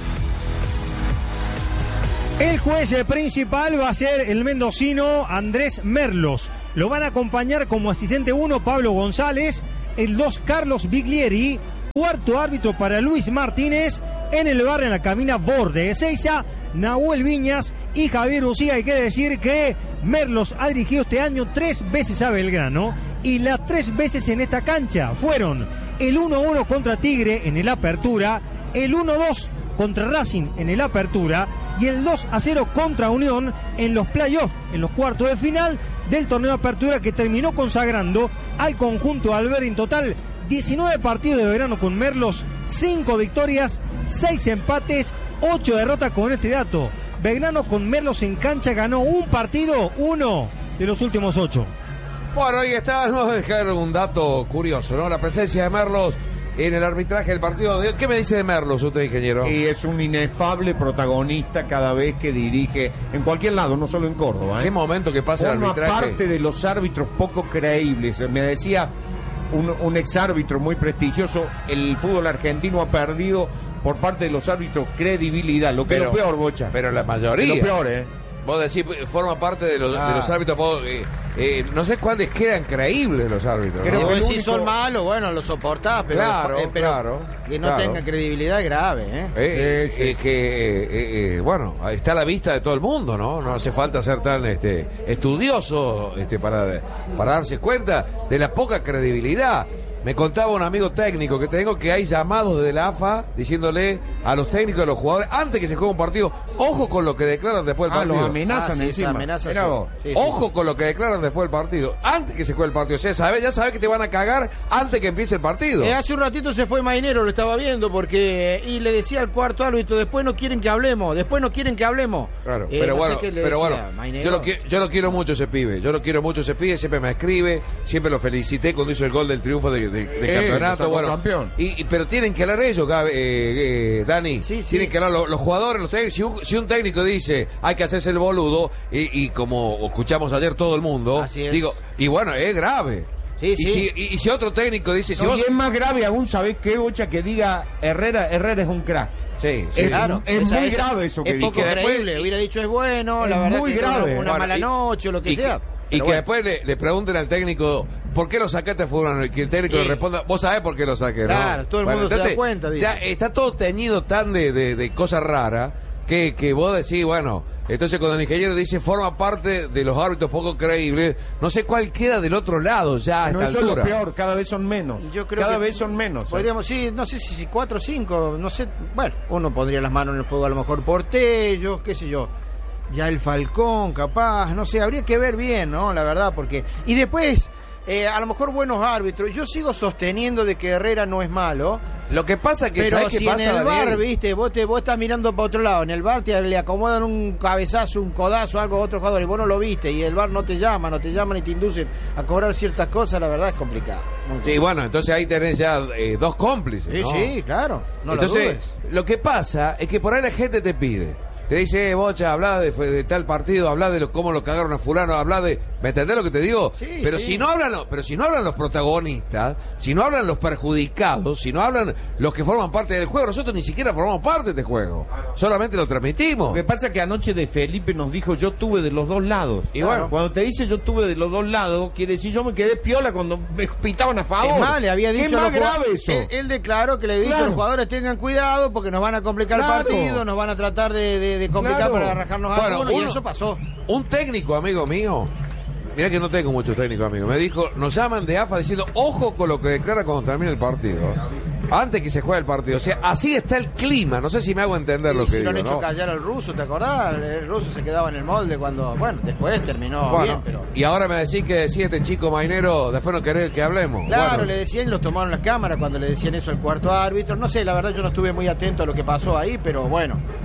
El juez principal va a ser el mendocino Andrés Merlos. Lo van a acompañar como asistente uno Pablo González, el dos Carlos Biglieri, cuarto árbitro para Luis Martínez, en el bar en la cabina Borde Ezeiza, Nahuel Viñas y Javier Ucía. Hay que decir que Merlos ha dirigido este año tres veces a Belgrano y las tres veces en esta cancha fueron el uno a uno contra Tigre en el Apertura, el uno a dos contra Racing en el Apertura y el dos a cero contra Unión en los playoffs, en los cuartos de final del torneo Apertura, que terminó consagrando al conjunto Alberdi. En total diecinueve partidos de Belgrano con Merlos, cinco victorias, seis empates, ocho derrotas. Con este dato, Belgrano con Merlos en cancha ganó un partido, uno de los últimos ocho. Bueno, ahí está, nos va a dejar un dato curioso, ¿no? La presencia de Merlos en el arbitraje del partido. ¿Qué me dice de Merlos usted, ingeniero? Y es un inefable protagonista cada vez que dirige en cualquier lado, no solo en Córdoba, ¿eh? ¿Qué momento que pasa el arbitraje? Forma parte de los árbitros poco creíbles. Me decía un, un exárbitro muy prestigioso, el fútbol argentino ha perdido por parte de los árbitros credibilidad, lo que pero, es lo peor, Bocha. Pero la mayoría. Es lo peor, ¿eh? Vos decís, forma parte de los, ah. de los árbitros. Vos, eh, eh, no sé cuáles quedan creíbles los árbitros. Creo ¿no? que si son malos, bueno, los soportás, pero, claro, eh, pero claro, que no claro. tenga credibilidad es grave, ¿eh? Eh, eh, eh, que, eh, eh, bueno, está a la vista de todo el mundo, ¿no? No hace falta ser tan este, estudioso este, para, para darse cuenta de la poca credibilidad. Me contaba un amigo técnico que tengo que hay llamados de la A F A diciéndole a los técnicos, a los jugadores, antes que se juegue un partido, ojo con lo que declaran después del ah, partido. Los amenazan ah, sí, encima. Amenazan, sí. Sí, ojo sí. con lo que declaran después del partido, antes que se juegue el partido. O sea, sabe, ya sabes que te van a cagar antes que empiece el partido. Eh, hace un ratito se fue Mainero, lo estaba viendo, porque y le decía al cuarto árbitro, después no quieren que hablemos, después no quieren que hablemos. Claro, eh, pero no bueno, sé qué le pero decía, bueno yo, lo, yo lo quiero mucho ese pibe, yo lo quiero mucho ese pibe, siempre me escribe, siempre lo felicité cuando hizo el gol del triunfo de, de, de eh, campeonato. Bueno, campeón. Y, y, pero tienen que hablar ellos, eh, eh, Dani. Sí, sí. Tienen que hablar los, los jugadores, los técnicos. Si un, si un técnico dice hay que hacerse el boludo, y, y como escuchamos ayer todo el mundo, así es. digo, y bueno, es grave. Sí, y, sí. Si, y, y si otro técnico dice. Si no, vos... Y es más grave aún, ¿sabés qué, Bocha? Que diga Herrera, Herrera es un crack. Sí, sí. Es, claro, es esa, muy esa, grave eso que es poco dice. creíble, Después, hubiera dicho es bueno, es la verdad muy que grave. una, una Bueno, mala y, noche o lo que y sea. Que, y que bueno. después le, le pregunten al técnico, ¿por qué lo sacaste a fulano? Y que el técnico Sí. le responda, vos sabés por qué lo saqué, ¿no? Claro, todo el Bueno, mundo se da entonces, cuenta, dice. Ya está todo teñido tan de, de, de cosas raras que, que vos decís, bueno, entonces cuando el ingeniero dice forma parte de los árbitros poco creíbles, no sé cuál queda del otro lado ya a no, esta eso altura. es lo peor, cada vez son menos. Yo creo cada que vez son menos. Podríamos, sí, no sé si, si cuatro o cinco, no sé. Bueno, uno pondría las manos en el fuego, a lo mejor Portello, qué sé yo. Ya el Falcón, capaz, no sé, habría que ver bien, ¿no? La verdad, porque. Y después, eh, a lo mejor buenos árbitros. Yo sigo sosteniendo de que Herrera no es malo. Lo que pasa es que pero ¿sabés si qué pasa, en el Daniel? bar, viste, vos, te, vos estás mirando para otro lado, en el bar te le acomodan un cabezazo, un codazo, algo a otro jugador y vos no lo viste y el bar no te llama, no te llaman y te inducen a cobrar ciertas cosas, la verdad es complicado. Sí, bueno, entonces ahí tenés ya eh, dos cómplices, Sí, ¿no? sí, claro, no lo entonces, dudes. lo que pasa es que por ahí la gente te pide, te dice, eh, Bocha, habla de, de tal partido, habla de lo, cómo lo cagaron a fulano, habla de... ¿Me entendés lo que te digo? Sí, pero sí. si no hablan los, pero si no hablan los protagonistas, si no hablan los perjudicados, si no hablan los que forman parte del juego, nosotros ni siquiera formamos parte de este juego. Solamente lo transmitimos. Lo que pasa es que anoche de Felipe nos dijo yo tuve de los dos lados. Y bueno, cuando te dice yo tuve de los dos lados, quiere decir yo me quedé piola cuando me pitaban a favor. Es más, le había dicho ¿Qué a más los grave jugad- eso? Él, él declaró que le había dicho Claro. a los jugadores tengan cuidado porque nos van a complicar Claro. el partido, nos van a tratar de, de, de complicar Claro. para rajarnos a Bueno, algunos, y uno- eso pasó. un técnico amigo mío, mira que no tengo muchos técnicos amigos, me dijo, nos llaman de A F A diciendo, ojo con lo que declara cuando termine el partido, antes que se juegue el partido. O sea, así está el clima, no sé si me hago entender lo Y que si digo, lo han hecho ¿no? callar al ruso, ¿te acordás? El ruso se quedaba en el molde cuando, bueno, después terminó Bueno, bien, pero... y ahora me decís que decía este chico mainero, después no querés que hablemos. Claro, Bueno, le decían y los tomaron las cámaras cuando le decían eso al cuarto árbitro. No sé, la verdad yo no estuve muy atento a lo que pasó ahí, pero bueno.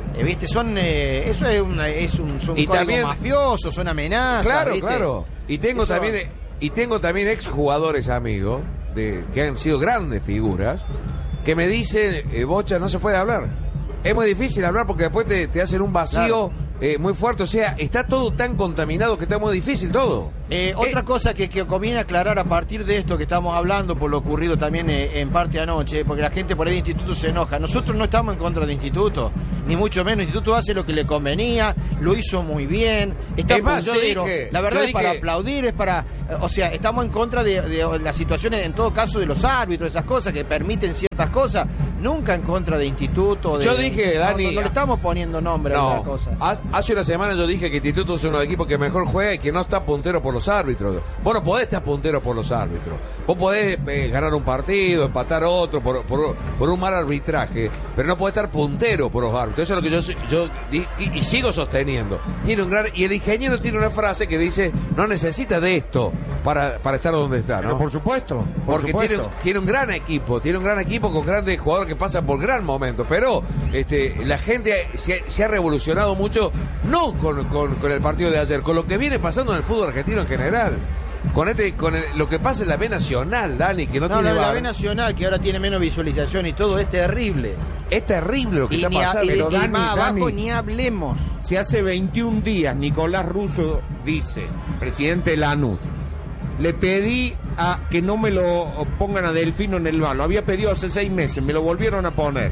Eh, ¿Viste? Son, eh, eso es, una, es un, son Y códigos también- mafiosos, son amenazas. Claro, ¿viste? claro. Y tengo Eso- también y tengo también exjugadores amigos de que han sido grandes figuras que me dicen, eh, Bocha, no se puede hablar. Es muy difícil hablar porque después te, te hacen un vacío eh, muy fuerte. O sea, está todo tan contaminado que está muy difícil todo. Eh, otra cosa que, que conviene aclarar a partir de esto que estamos hablando, por lo ocurrido también eh, en parte anoche, porque la gente por ahí de Instituto se enoja. Nosotros no estamos en contra de Instituto, ni mucho menos. Instituto hace lo que le convenía, lo hizo muy bien, está Es más, yo puntero. dije- La verdad yo es para dije- aplaudir, es para... eh, O sea, estamos en contra de, de las situaciones, en todo caso, de los árbitros, esas cosas que permiten ciertas cosas. Nunca en contra de Instituto. De, Yo dije, no, Dani- No, no le estamos poniendo nombre a No, la cosa. ha- hace una semana yo dije que Instituto es uno de los equipos que mejor juega y que no está puntero por los árbitros. Vos no podés estar puntero por los árbitros. Vos podés eh, ganar un partido, empatar otro por, por, por un mal arbitraje, pero no podés estar puntero por los árbitros. Eso es lo que yo, yo di- y, y sigo sosteniendo. Tiene un gran, y el ingeniero tiene una frase que dice, no necesita de esto para, para estar donde está, ¿no? Pero por supuesto, por Porque supuesto. Tiene, tiene un gran equipo, tiene un gran equipo con grandes jugadores que pasan por gran momento, pero este, la gente se, se ha revolucionado mucho, no con, con, con el partido de ayer, con lo que viene pasando en el fútbol argentino en general. Con este, con el- lo que pasa en la B Nacional, Dani, que no, No, tiene no, la V A R. B Nacional, que ahora tiene menos visualización y todo, es terrible. Es terrible lo que Y está ni a- pasando. y- Pero y Dani, más abajo Dani, ni hablemos. Si hace veintiún días Nicolás Russo dice, presidente de Lanús, le pedí a que no me lo pongan a Delfino en el V A R, lo había pedido hace seis meses, me lo volvieron a poner.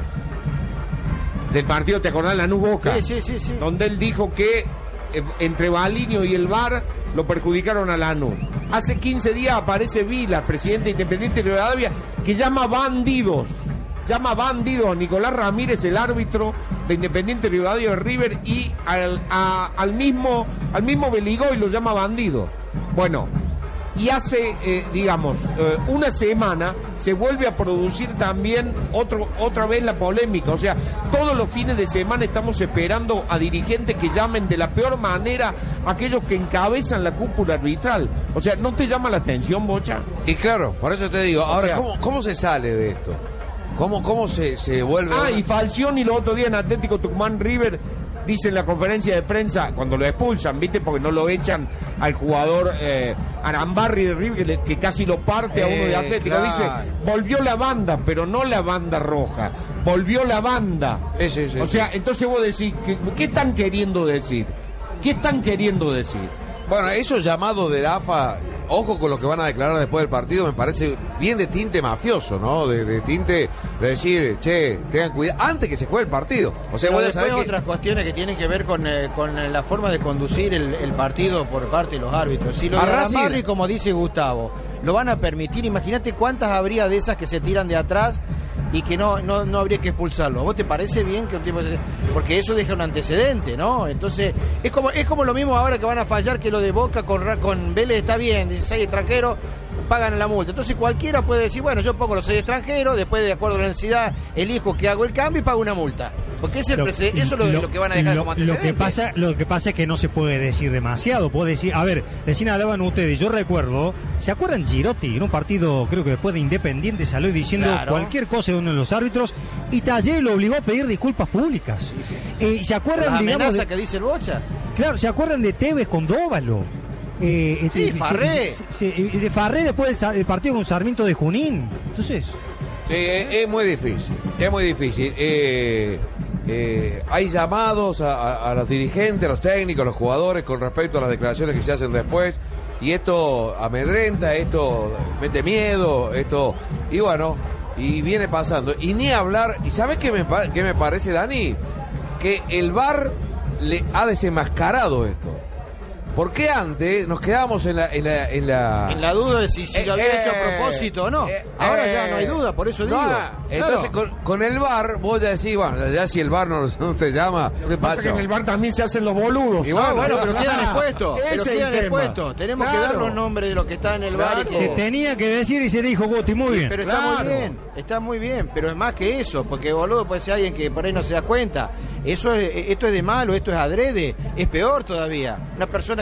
Del partido, ¿te acordás? Lanús Boca. Sí, sí, sí, sí. Donde él dijo que eh, entre Balinio y el V A R lo perjudicaron a Lanús. Hace quince días aparece Vila, presidente independiente de Rivadavia, que llama bandidos. Llama bandidos a Nicolás Ramírez, el árbitro de Independiente Rivadavia de River, y al, a- al mismo al mismo Beligoy lo llama bandido. Bueno, y hace, eh, digamos, eh, una semana se vuelve a producir también otro, otra vez la polémica. O sea, todos los fines de semana estamos esperando a dirigentes que llamen de la peor manera a aquellos que encabezan la cúpula arbitral. O sea, ¿no te llama la atención, Bocha? Y claro, por eso te digo, O ahora, sea- ¿cómo, cómo se sale de esto? ¿Cómo, cómo se, se vuelve? Ah, una- y Falcioni el otro día en Atlético Tucumán River dice en la conferencia de prensa, cuando lo expulsan, ¿viste? Porque no lo echan al jugador eh, Arambarri de River, que, le- que casi lo parte a uno de Eh, Atlético. claro. Dice, volvió la banda, pero no la banda roja, volvió la banda. Sí, sí, sí, o sea, sí. entonces vos decís, ¿qué, qué están queriendo decir? ¿Qué están queriendo decir? Bueno, esos llamados de la A F A, ojo con lo que van a declarar después del partido, me parece bien de tinte mafioso, ¿no? De, de tinte de decir, che, tengan cuidado, antes que se juegue el partido. O sea, Pero vos ya después sabés que... otras cuestiones que tienen que ver con, eh, con eh, la forma de conducir el, el partido por parte de los árbitros. Si lo A de Racing- Arambarri, como dice Gustavo, lo van a permitir, imagínate cuántas habría de esas que se tiran de atrás y que no, no, no habría que expulsarlo. ¿A vos te parece bien que un tipo se- porque eso deja un antecedente, ¿no? Entonces, es como, es como lo mismo ahora que van a fallar que lo de Boca con, Ra- con Vélez está bien, dieciséis extranjeros pagan la multa. Entonces cualquiera puede decir, bueno, yo pongo los seis extranjeros, después de acuerdo a la necesidad elijo que hago el cambio y pago una multa. Porque es el Lo- prece- eso es lo, lo que van a dejar lo- como lo antecedente. que pasa Lo que pasa es que no se puede decir demasiado. Puedo decir, a ver, recién hablaban ustedes, yo recuerdo, ¿se acuerdan Girotti? En un partido, creo que después de Independiente, salió diciendo Claro. cualquier cosa de uno de los árbitros y Talleres lo obligó a pedir disculpas públicas. Eh, ¿Se acuerdan, la digamos, amenaza de- que dice el Bocha. Claro, ¿se acuerdan de Tevez con Dóvalo? Eh, Sí, este, Farré. se- se- se- de Farré después del sa- del partido con Sarmiento de Junín. Entonces, Sí, es, es muy difícil, es muy difícil. Eh, eh, hay llamados a, a- a los dirigentes, a los técnicos, a los jugadores con respecto a las declaraciones que se hacen después. Y esto amedrenta, esto mete miedo, esto... Y bueno, y viene pasando. Y ni hablar... ¿Y sabes qué me, pa- qué me parece, Dani? Que el V A R le ha desenmascarado esto. Porque antes nos quedábamos en la... En la, en la... En la duda de si, si lo había Eh, hecho a eh, propósito o no. eh, Ahora eh, ya no hay duda, por eso digo. no, Claro. entonces con, con el V A R vos ya decís, bueno, ya si el V A R no, no te llama... Lo que pasa es que en el bar también se hacen los boludos. Y bueno, bueno, pero quedan expuestos. Pero Ese es el quedan tema. expuestos. Tenemos que Claro. dar los nombres de los que están en el bar. y se todo. tenía que decir y se dijo Guti, muy bien. Pero está Claro. muy bien, está muy bien, pero es más que eso, porque boludo puede ser alguien que por ahí no se da cuenta. Eso es, esto es de malo, esto es adrede, es peor todavía. Una persona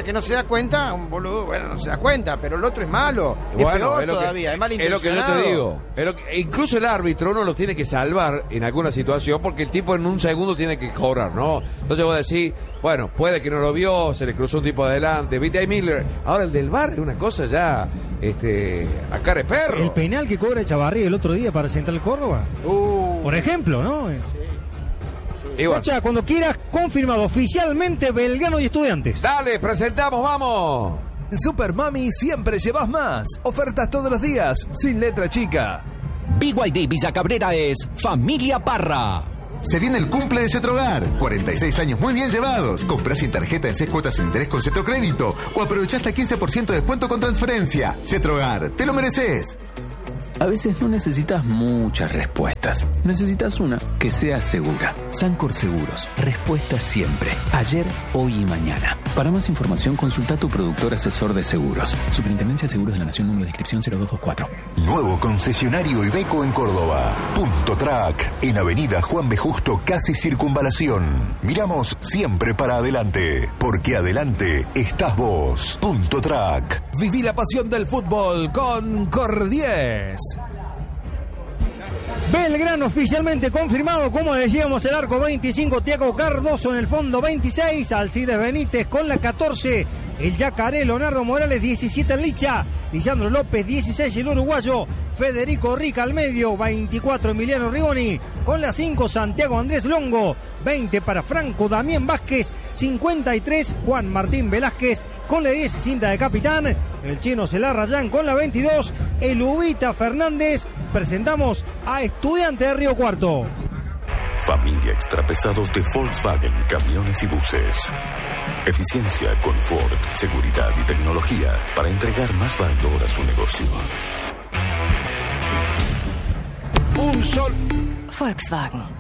que no se da cuenta, un boludo, bueno, no se da cuenta, pero el otro es malo. Bueno, es peor es lo todavía, que, es malintencionado. Es lo que yo te digo. Es lo que, incluso el árbitro uno lo tiene que salvar en alguna situación porque el tipo en un segundo tiene que cobrar, ¿no? Entonces vos decís, bueno, puede que no lo vio, se le cruzó un tipo adelante, viste ahí Miller. Ahora el del V A R es una cosa ya, este, a cara de perro. El penal que cobra Chavarría el otro día para Central Córdoba. Uh. Por ejemplo, ¿no? Igual. Bocha, cuando quieras, confirmado oficialmente Belgrano y Estudiantes. Dale, presentamos, vamos. En Super Mami siempre llevas más. Ofertas todos los días, sin letra chica. B Y D Villa Cabrera es Familia Parra. Se viene el cumple de Cetrogar. cuarenta y seis años muy bien llevados. Comprá sin tarjeta en seis cuotas sin interés con Cetrocrédito. O aprovechá hasta quince por ciento de descuento con transferencia. Cetrogar, te lo mereces. A veces no necesitas muchas respuestas. Necesitas una que sea segura. Sancor Seguros. Respuesta siempre. Ayer, hoy y mañana. Para más información, consulta a tu productor asesor de seguros. Superintendencia de Seguros de la Nación, número de inscripción cero dos dos cuatro. Nuevo concesionario Iveco en Córdoba. Punto Track. En Avenida Juan B. Justo, casi Circunvalación. Miramos siempre para adelante. Porque adelante estás vos. Punto Track. Viví la pasión del fútbol con Cordies. Belgrano oficialmente confirmado, como decíamos, el arco veinticinco, Tiago Cardoso en el fondo veintiséis, Alcides Benítez con la catorce, el Yacaré, Leonardo Morales diecisiete, Licha, Lisandro López dieciséis, el uruguayo Federico Rica al medio, veinticuatro, Emiliano Rigoni con la cinco, Santiago Andrés Longo, veinte para Franco Damián Vázquez, cincuenta y tres, Juan Martín Velázquez con la diez, cinta de capitán, el chino Celarrayán con la veintidós, el Ubita Fernández. Presentamos a Estudiante de Río Cuarto. Familia Extrapesados de Volkswagen, camiones y buses. Eficiencia, confort, seguridad y tecnología para entregar más valor a su negocio. Un solo... Volkswagen.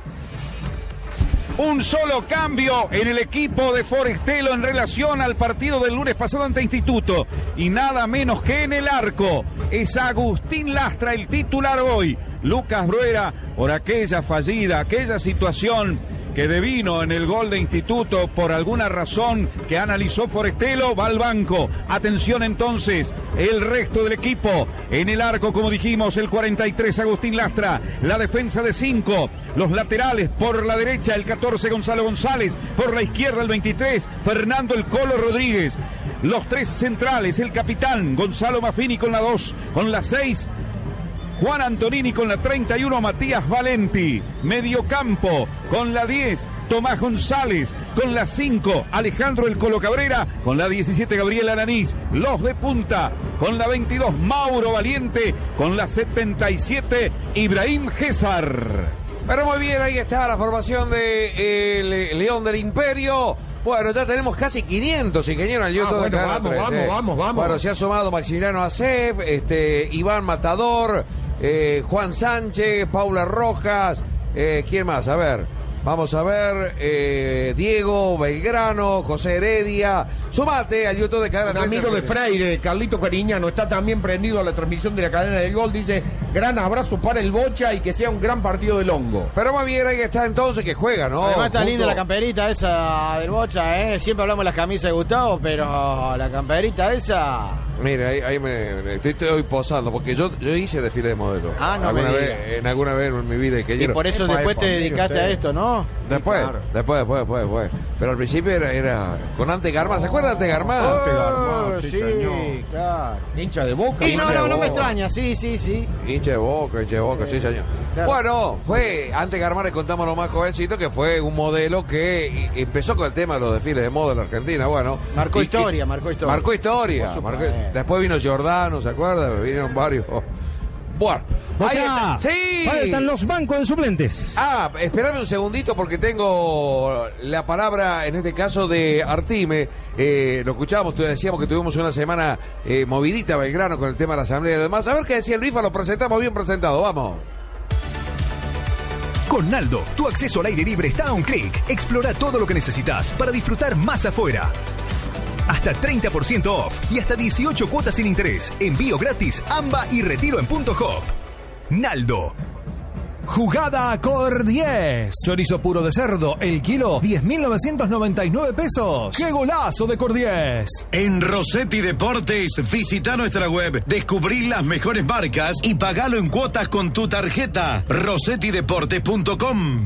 Un solo cambio en el equipo de Forestelo en relación al partido del lunes pasado ante Instituto. Y nada menos que en el arco. Es Agustín Lastra el titular hoy. Lucas Bruera, por aquella fallida, aquella situación que devino en el gol de Instituto por alguna razón que analizó Forestelo, va al banco. Atención entonces, el resto del equipo. En el arco, como dijimos, el cuarenta y tres, Agustín Lastra. La defensa de cinco. Los laterales, por la derecha, el catorce, Gonzalo González. Por la izquierda, el veintitrés, Fernando El Colo Rodríguez. Los tres centrales, el capitán, Gonzalo Maffini con la dos. Con la seis, Juan Antonini con la treinta y uno, Matías Valenti. Mediocampo con la diez, Tomás González. Con la cinco, Alejandro El Colo Cabrera. Con la diecisiete, Gabriel Alanís. Los de punta con la veintidós, Mauro Valiente. Con la setenta y siete, Ibrahim Gesar. Pero muy bien, ahí está la formación de el León del Imperio. Bueno, ya tenemos casi quinientos ingenieros en el YouTube. Ah, bueno, de vamos, tres, vamos, eh. vamos, vamos. Bueno, se ha sumado Maximiliano Acef, este, Iván Matador, eh, Juan Sánchez, Paula Rojas, eh, ¿quién más? A ver, vamos a ver, eh, Diego Belgrano, José Heredia. Sumate al YouTube de Cadena Un amigo de Freire, Carlito Cariñano, está también prendido a la transmisión de la cadena del gol. Dice, gran abrazo para el Bocha y que sea un gran partido del Hongo. Pero muy bien, ahí está entonces que juega, ¿no? Además está Punto. linda la camperita esa del Bocha, ¿eh? Siempre hablamos de las camisas de Gustavo, pero la camperita esa... Mira, ahí, ahí me, me estoy, estoy hoy posando, porque yo, yo hice desfile de modelo. Ah, no alguna me vez, digas. en alguna vez en mi vida. Que Y por eso Epa, después epa, te mire dedicaste usted. a esto, ¿no? Después, claro. después, después, después, después. Pero al principio era, era con Ante Garmá. ¿Se acuerdan de Ante Garmá? Oh, Garmá, sí, sí, señor. claro. Hincha de Boca. Y hincha no, de no, no me Boca. extraña, sí, sí, sí. Hincha de Boca, hincha de Boca, sí, señor. Claro. Bueno, fue Ante Garmá, le contamos lo más jovencito, que fue un modelo que empezó con el tema de los desfiles de moda en la Argentina. Bueno, Marcó y que- historia, marcó historia. Marcó historia. Por marcó- supuesto. Después vino Giordano, ¿se acuerdan? Vinieron varios. Bueno, ahí Bocha, está. Sí. faltan los bancos de suplentes. Ah, espérame un segundito porque tengo la palabra, en este caso, de Artime. Eh, lo escuchábamos, te decíamos que tuvimos una semana eh, movidita Belgrano con el tema de la asamblea y lo demás. A ver qué decía el Rifa, lo presentamos bien presentado, vamos. Con Naldo, tu acceso al aire libre está a un clic. Explora todo lo que necesitas para disfrutar más afuera. Hasta treinta por ciento off y hasta dieciocho cuotas sin interés. Envío gratis, A M B A y retiro en punto hop. Naldo. Jugada Cordiés. Chorizo puro de cerdo, el kilo, diez mil novecientos noventa y nueve pesos. ¡Qué golazo de Cordiés! En Rossetti Deportes, visita nuestra web, descubrí las mejores marcas y pagalo en cuotas con tu tarjeta. rossetti deportes punto com.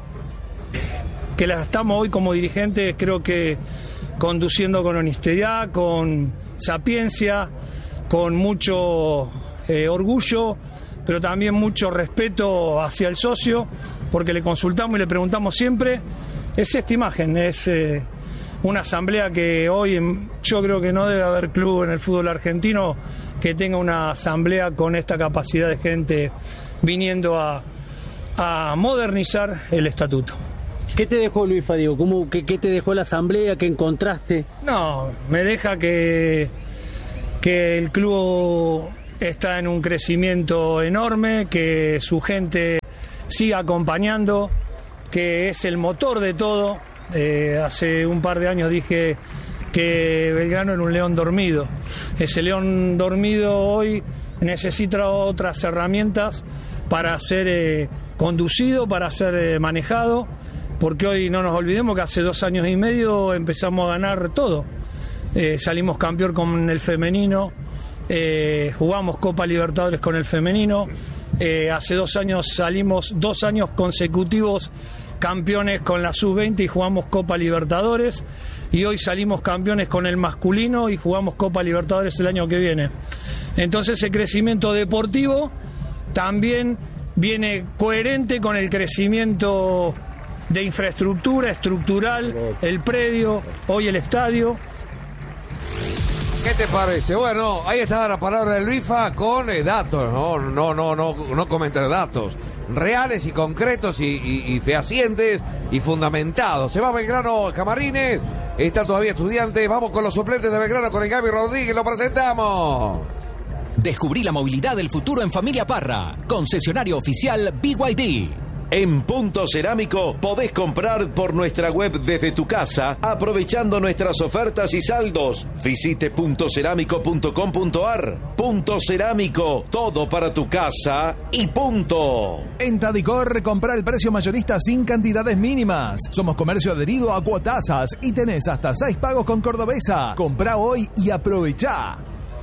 Que la estamos hoy como dirigentes, creo que conduciendo con honestidad, con sapiencia, con mucho eh, orgullo, pero también mucho respeto hacia el socio, porque le consultamos y le preguntamos siempre. Es esta imagen, es eh, una asamblea que hoy en, yo creo que no debe haber club en el fútbol argentino que tenga una asamblea con esta capacidad de gente viniendo a, a modernizar el estatuto. ¿Qué te dejó Luis Fadiego? ¿Cómo, qué, ¿Qué te dejó la asamblea? ¿Qué encontraste? No, me deja que, que el club está en un crecimiento enorme, que su gente siga acompañando, que es el motor de todo. Eh, hace un par de años dije que Belgrano era un león dormido. Ese león dormido hoy necesita otras herramientas para ser eh, conducido, para ser eh, manejado, porque hoy no nos olvidemos que hace dos años y medio empezamos a ganar todo. Eh, salimos campeón con el femenino, eh, jugamos Copa Libertadores con el femenino, eh, hace dos años salimos dos años consecutivos campeones con la sub veinte y jugamos Copa Libertadores, y hoy salimos campeones con el masculino y jugamos Copa Libertadores el año que viene. Entonces el crecimiento deportivo también viene coherente con el crecimiento de infraestructura, estructural, el predio, hoy el estadio. ¿Qué te parece? Bueno, ahí está la palabra de Luifa con eh, datos, no, no, no, no, no comentar datos reales y concretos y, y, y fehacientes y fundamentados. Se va Belgrano Camarines, está todavía estudiante. Vamos con los suplentes de Belgrano con el Gaby Rodríguez, lo presentamos. Descubrí la movilidad del futuro en Familia Parra, concesionario oficial B Y D. En Punto Cerámico podés comprar por nuestra web desde tu casa, aprovechando nuestras ofertas y saldos. Visite punto cerámico punto com punto ar. Punto Cerámico, todo para tu casa y punto. En Tadicor, compra el precio mayorista sin cantidades mínimas. Somos comercio adherido a Cuotasas y tenés hasta seis pagos con Cordobesa. Comprá hoy y aprovechá.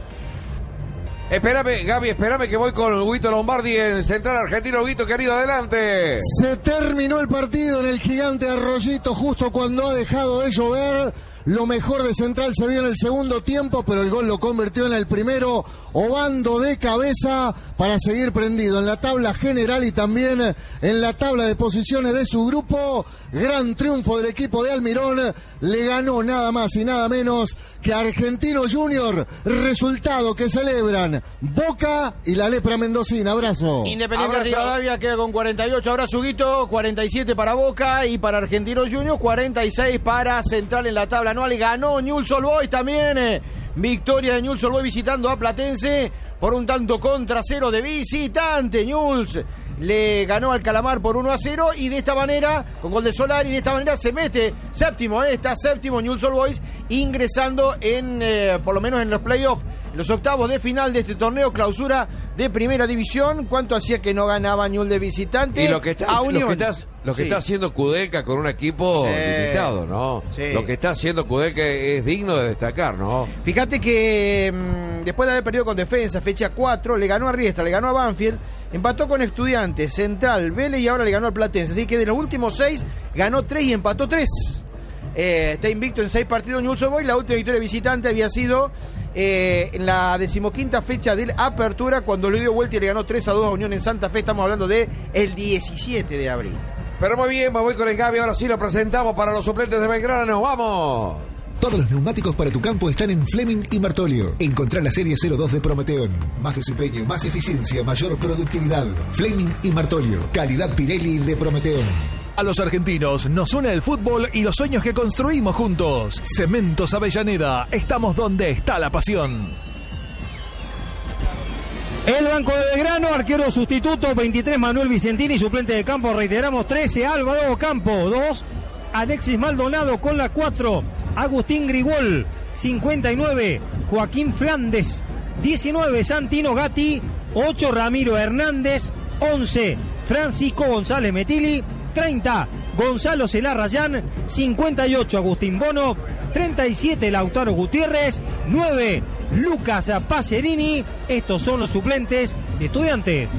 Espérame, Gaby, espérame que voy con Huguito Lombardi en Central Argentino. Huguito, querido, adelante. Se terminó el partido en el gigante Arroyito justo cuando ha dejado de llover. Lo mejor de Central se vio en el segundo tiempo, pero el gol lo convirtió en el primero. Obando de cabeza para seguir prendido en la tabla general y también en la tabla de posiciones de su grupo. Gran triunfo del equipo de Almirón. Le ganó nada más y nada menos que Argentino Junior. Resultado que celebran Boca y la Lepra Mendocina. Abrazo. Independiente de Rivadavia queda con cuarenta y ocho. Abrazo, Huguito. cuarenta y siete para Boca y para Argentino Junior. cuarenta y seis para Central en la tabla anual. Y ganó Newell's Old Boys también. Eh, victoria de Newell's Old Boys visitando a Platense por un tanto contra cero de visitante. Newell's le ganó al Calamar por uno a cero y de esta manera, con gol de Solari, de esta manera se mete séptimo, eh, está séptimo Newell's Old Boys, ingresando en, eh, por lo menos en los playoffs, los octavos de final de este torneo clausura de primera división. ¿Cuánto hacía que no ganaba Newell's de visitante? Y lo que está, a lo Unión. que está, lo que Sí. está haciendo Kudelka con un equipo Sí. limitado, ¿no? Sí. Lo que está haciendo Kudelka es digno de destacar, ¿no? Fíjate que mmm, después de haber perdido con Defensa, fecha cuatro, le ganó a Riestra, le ganó a Banfield, empató con Estudiantes, Central, Vélez y ahora le ganó al Platense. Así que de los últimos seis, ganó tres y empató tres. Eh, está invicto en seis partidos Newell's Old Boys. La última victoria visitante había sido eh, en la decimoquinta fecha de la apertura, cuando le dio vuelta y le ganó tres a dos a Unión en Santa Fe. Estamos hablando de el diecisiete de abril. Pero muy bien, me voy con el Gaby. Ahora sí lo presentamos para los suplentes de Belgrano. ¡Vamos! Todos los neumáticos para tu campo están en Fleming y Martolio. Encontrá la serie cero dos de Prometeón. Más desempeño, más eficiencia, mayor productividad. Fleming y Martolio. Calidad Pirelli de Prometeón. A los argentinos nos une el fútbol y los sueños que construimos juntos. Cementos Avellaneda, estamos donde está la pasión. El banco de Belgrano, arquero sustituto, veintitrés Manuel Vicentini, suplente de campo, reiteramos, trece Álvaro Campo, dos Alexis Maldonado con la cuatro, Agustín Grigol, cincuenta y nueve Joaquín Flandes, diecinueve Santino Gatti, ocho Ramiro Hernández, once Francisco González Metili. treinta, Gonzalo Celarrayán. cincuenta y ocho, Agustín Bono. treinta y siete, Lautaro Gutiérrez. nueve, Lucas Pacerini. Estos son los suplentes de Estudiantes.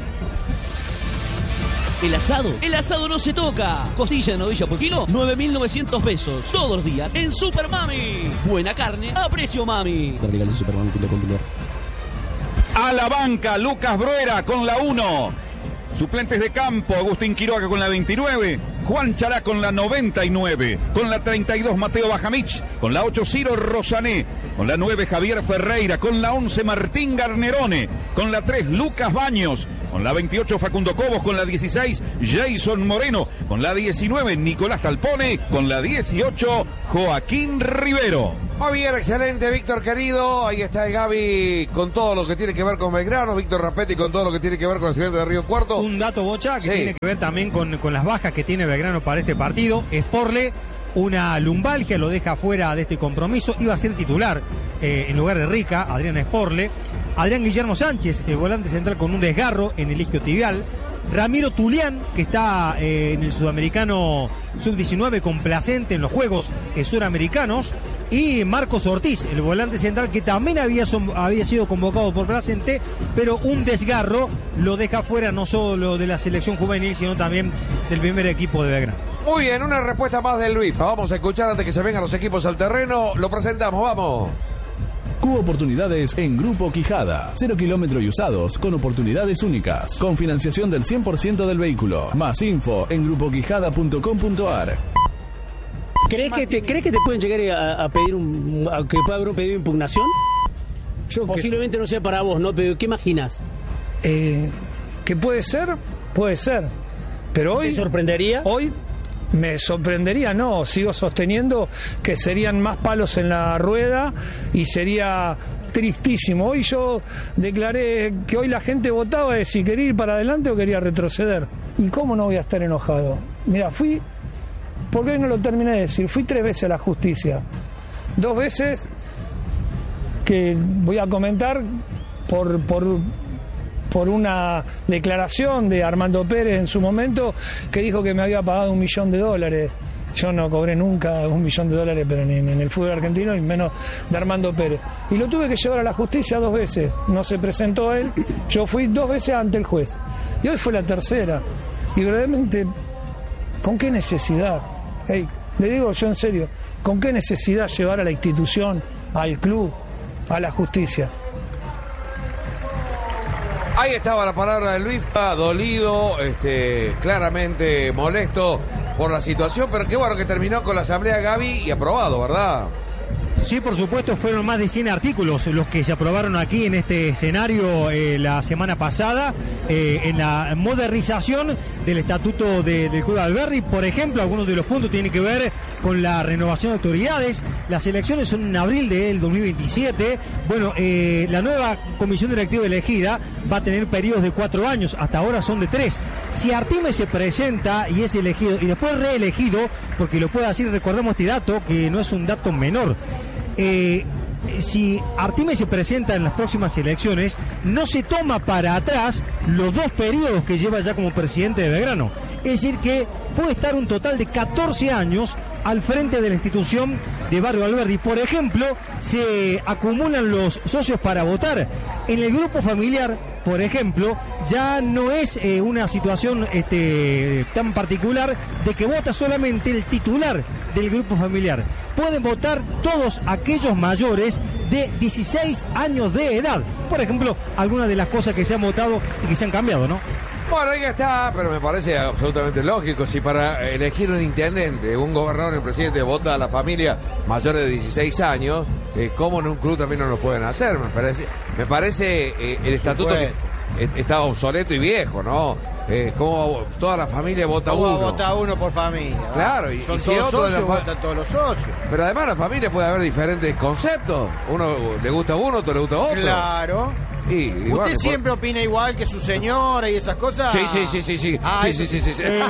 El asado, el asado no se toca. Costilla de novilla por kilo, nueve mil novecientos pesos. Todos los días en Super Mami. Buena carne a precio mami. A la banca, Lucas Bruera con la uno. Suplentes de campo, Agustín Quiroga con la veintinueve, Juan Chará con la noventa y nueve, con la treinta y dos Mateo Bajamich, con la ocho Ciro Rosané, con la nueve Javier Ferreira, con la once Martín Garnerone, con la tres Lucas Baños, con la veintiocho Facundo Cobos, con la dieciséis Jason Moreno, con la diecinueve Nicolás Talpone, con la dieciocho Joaquín Rivero. Muy bien, excelente, Víctor querido. Ahí está el Gaby con todo lo que tiene que ver con Belgrano, Víctor Rapetti con todo lo que tiene que ver con el Estudiante de Río Cuarto. Un dato, Bocha, que sí. tiene que ver también con, con las bajas que tiene Belgrano para este partido. Sporle, una lumbalgia, lo deja fuera de este compromiso. Iba a ser titular eh, en lugar de Rica, Adrián Sporle. Adrián Guillermo Sánchez, el volante central con un desgarro en el isquiotibial. Ramiro Tulián, que está eh, en el sudamericano sub diecinueve complacente en los Juegos eh, Suramericanos, y Marcos Ortiz, el volante central que también había, son, había sido convocado por Placente, pero un desgarro lo deja fuera no solo de la selección juvenil, sino también del primer equipo de Belgrano. Muy bien, una respuesta más del Luis. Vamos a escuchar antes que se vengan los equipos al terreno. Lo presentamos, vamos. Cubo Oportunidades en Grupo Quijada. Cero kilómetro y usados con oportunidades únicas. Con financiación del cien por ciento del vehículo. Más info en grupo quijada punto com punto ar. ¿Crees que te, ¿crees que te pueden llegar a, a pedir un, a que pueda haber un pedido de impugnación? Yo Posiblemente que... no sea para vos, ¿no? Pero ¿qué imaginas? Eh, ¿Que puede ser? Puede ser. Pero hoy... ¿Te sorprendería? Hoy... Me sorprendería, no, sigo sosteniendo que serían más palos en la rueda y sería tristísimo. Hoy yo declaré que hoy la gente votaba de si quería ir para adelante o quería retroceder. ¿Y cómo no voy a estar enojado? Mira, fui, porque hoy no lo terminé de decir, fui tres veces a la justicia. Dos veces que voy a comentar por... por por una declaración de Armando Pérez en su momento, que dijo que me había pagado un millón de dólares. Yo no cobré nunca un millón de dólares, pero ni en el fútbol argentino, y menos de Armando Pérez. Y lo tuve que llevar a la justicia dos veces. No se presentó él, yo fui dos veces ante el juez. Y hoy fue la tercera. Y verdaderamente, ¿con qué necesidad? Hey, le digo yo en serio, ¿con qué necesidad llevar a la institución, al club, a la justicia? Ahí estaba la palabra de Luis, dolido, este, claramente molesto por la situación, pero qué bueno que terminó con la asamblea Gaby y aprobado, ¿verdad? Sí, por supuesto, fueron más de cien artículos los que se aprobaron aquí en este escenario eh, la semana pasada, eh, en la modernización del estatuto de, del Club Alberdi. Por ejemplo, algunos de los puntos tienen que ver con la renovación de autoridades. Las elecciones son en abril del dos mil veintisiete. Bueno, eh, la nueva comisión directiva elegida va a tener periodos de cuatro años, hasta ahora son de tres. Si Artime se presenta y es elegido y después reelegido, porque lo puede decir, recordemos este dato, que no es un dato menor. Eh, si Artime se presenta en las próximas elecciones, no se toma para atrás los dos periodos que lleva ya como presidente de Belgrano. Es decir, que puede estar un total de catorce años al frente de la institución de Barrio Alberdi. Por ejemplo, se acumulan los socios para votar. En el grupo familiar, por ejemplo, ya no es eh, una situación este, tan particular de que vota solamente el titular del grupo familiar. Pueden votar todos aquellos mayores de dieciséis años de edad. Por ejemplo, algunas de las cosas que se han votado y que se han cambiado, ¿no? Bueno, ahí está, pero me parece absolutamente lógico. Si para elegir un intendente, un gobernador, un presidente vota a la familia mayor de dieciséis años, eh, ¿cómo en un club también no lo pueden hacer? Me parece, me parece eh, el estatuto que estaba obsoleto y viejo, ¿no? Eh, ¿Cómo toda la familia vota ¿Cómo uno? vota uno por familia? ¿verdad? Claro, y, son y si todos otro de socios, la fa... votan todos los socios. Pero además la familia puede haber diferentes conceptos. Uno le gusta uno, otro le gusta otro. Claro. Y, y ¿Usted bueno, siempre por... opina igual que su señora y esas cosas? Sí, sí, sí, sí, sí. Ah, sí, sí, sí, sí, sí. Eh.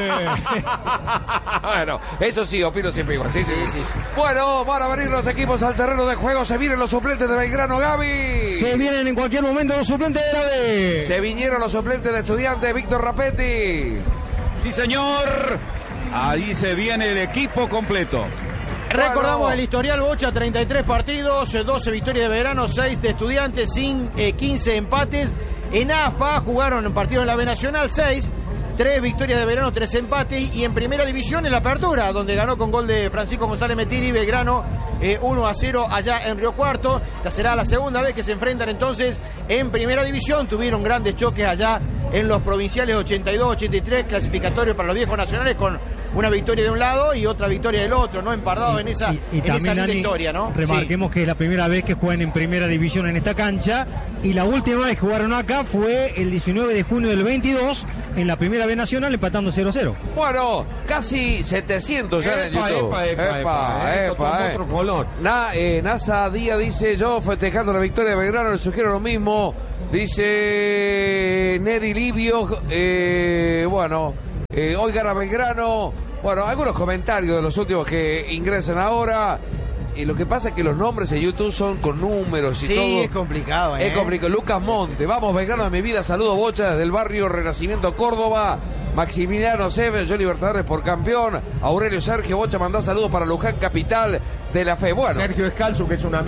Bueno, eso sí, opino siempre igual. Sí, sí, sí, sí, sí. Bueno, van a venir los equipos al terreno de juego. Se vienen los suplentes de Belgrano, Gaby. Se vienen en cualquier momento los suplentes de la B. Se vinieron los suplentes de Estudiantes, Víctor Rapel. Rosetti. Sí, señor. Ahí se viene el equipo completo. Recordamos el historial, Bocha, treinta y tres partidos, doce victorias de Belgrano, seis de Estudiantes, quince empates. En A F A jugaron partidos en la B Nacional, seis, tres victorias de Belgrano, tres empates. Y en Primera División, en la apertura, donde ganó con gol de Francisco González Metiri, Belgrano eh, uno a cero allá en Río Cuarto. Esta será la segunda vez que se enfrentan entonces en Primera División. Tuvieron grandes choques allá en los provinciales ochenta y dos ochenta y tres, clasificatorios para los viejos nacionales, con una victoria de un lado y otra victoria del otro, ¿no? Empardado en esa, y, y en esa linda Dani, historia, ¿no? Remarquemos sí. que es la primera vez que juegan en Primera División en esta cancha, y la última vez que jugaron acá fue el diecinueve de junio del veintidós en la Primera B Nacional, empatando cero a cero. Bueno, casi setecientos ya en Epa, YouTube. epa, epa, epa, eh, esto tomó otro color. Na, eh, NASA Díaz dice: yo festejando la victoria de Belgrano, le sugiero lo mismo. Dice Neri Livio, eh, bueno, eh, hoy gana Belgrano. Bueno, algunos comentarios de los últimos que ingresan ahora. Y lo que pasa es que los nombres en YouTube son con números y sí, todo. Sí, es complicado, ¿eh? Es complicado. Lucas Monte, vamos, Belgrano de mi vida, saludo Bocha desde el barrio Renacimiento Córdoba. Maximiliano Seven, yo Libertadores por campeón. Aurelio Sergio Bocha, mandá saludos para Luján, capital de la fe. Bueno, Sergio Escalzo, que es un amigo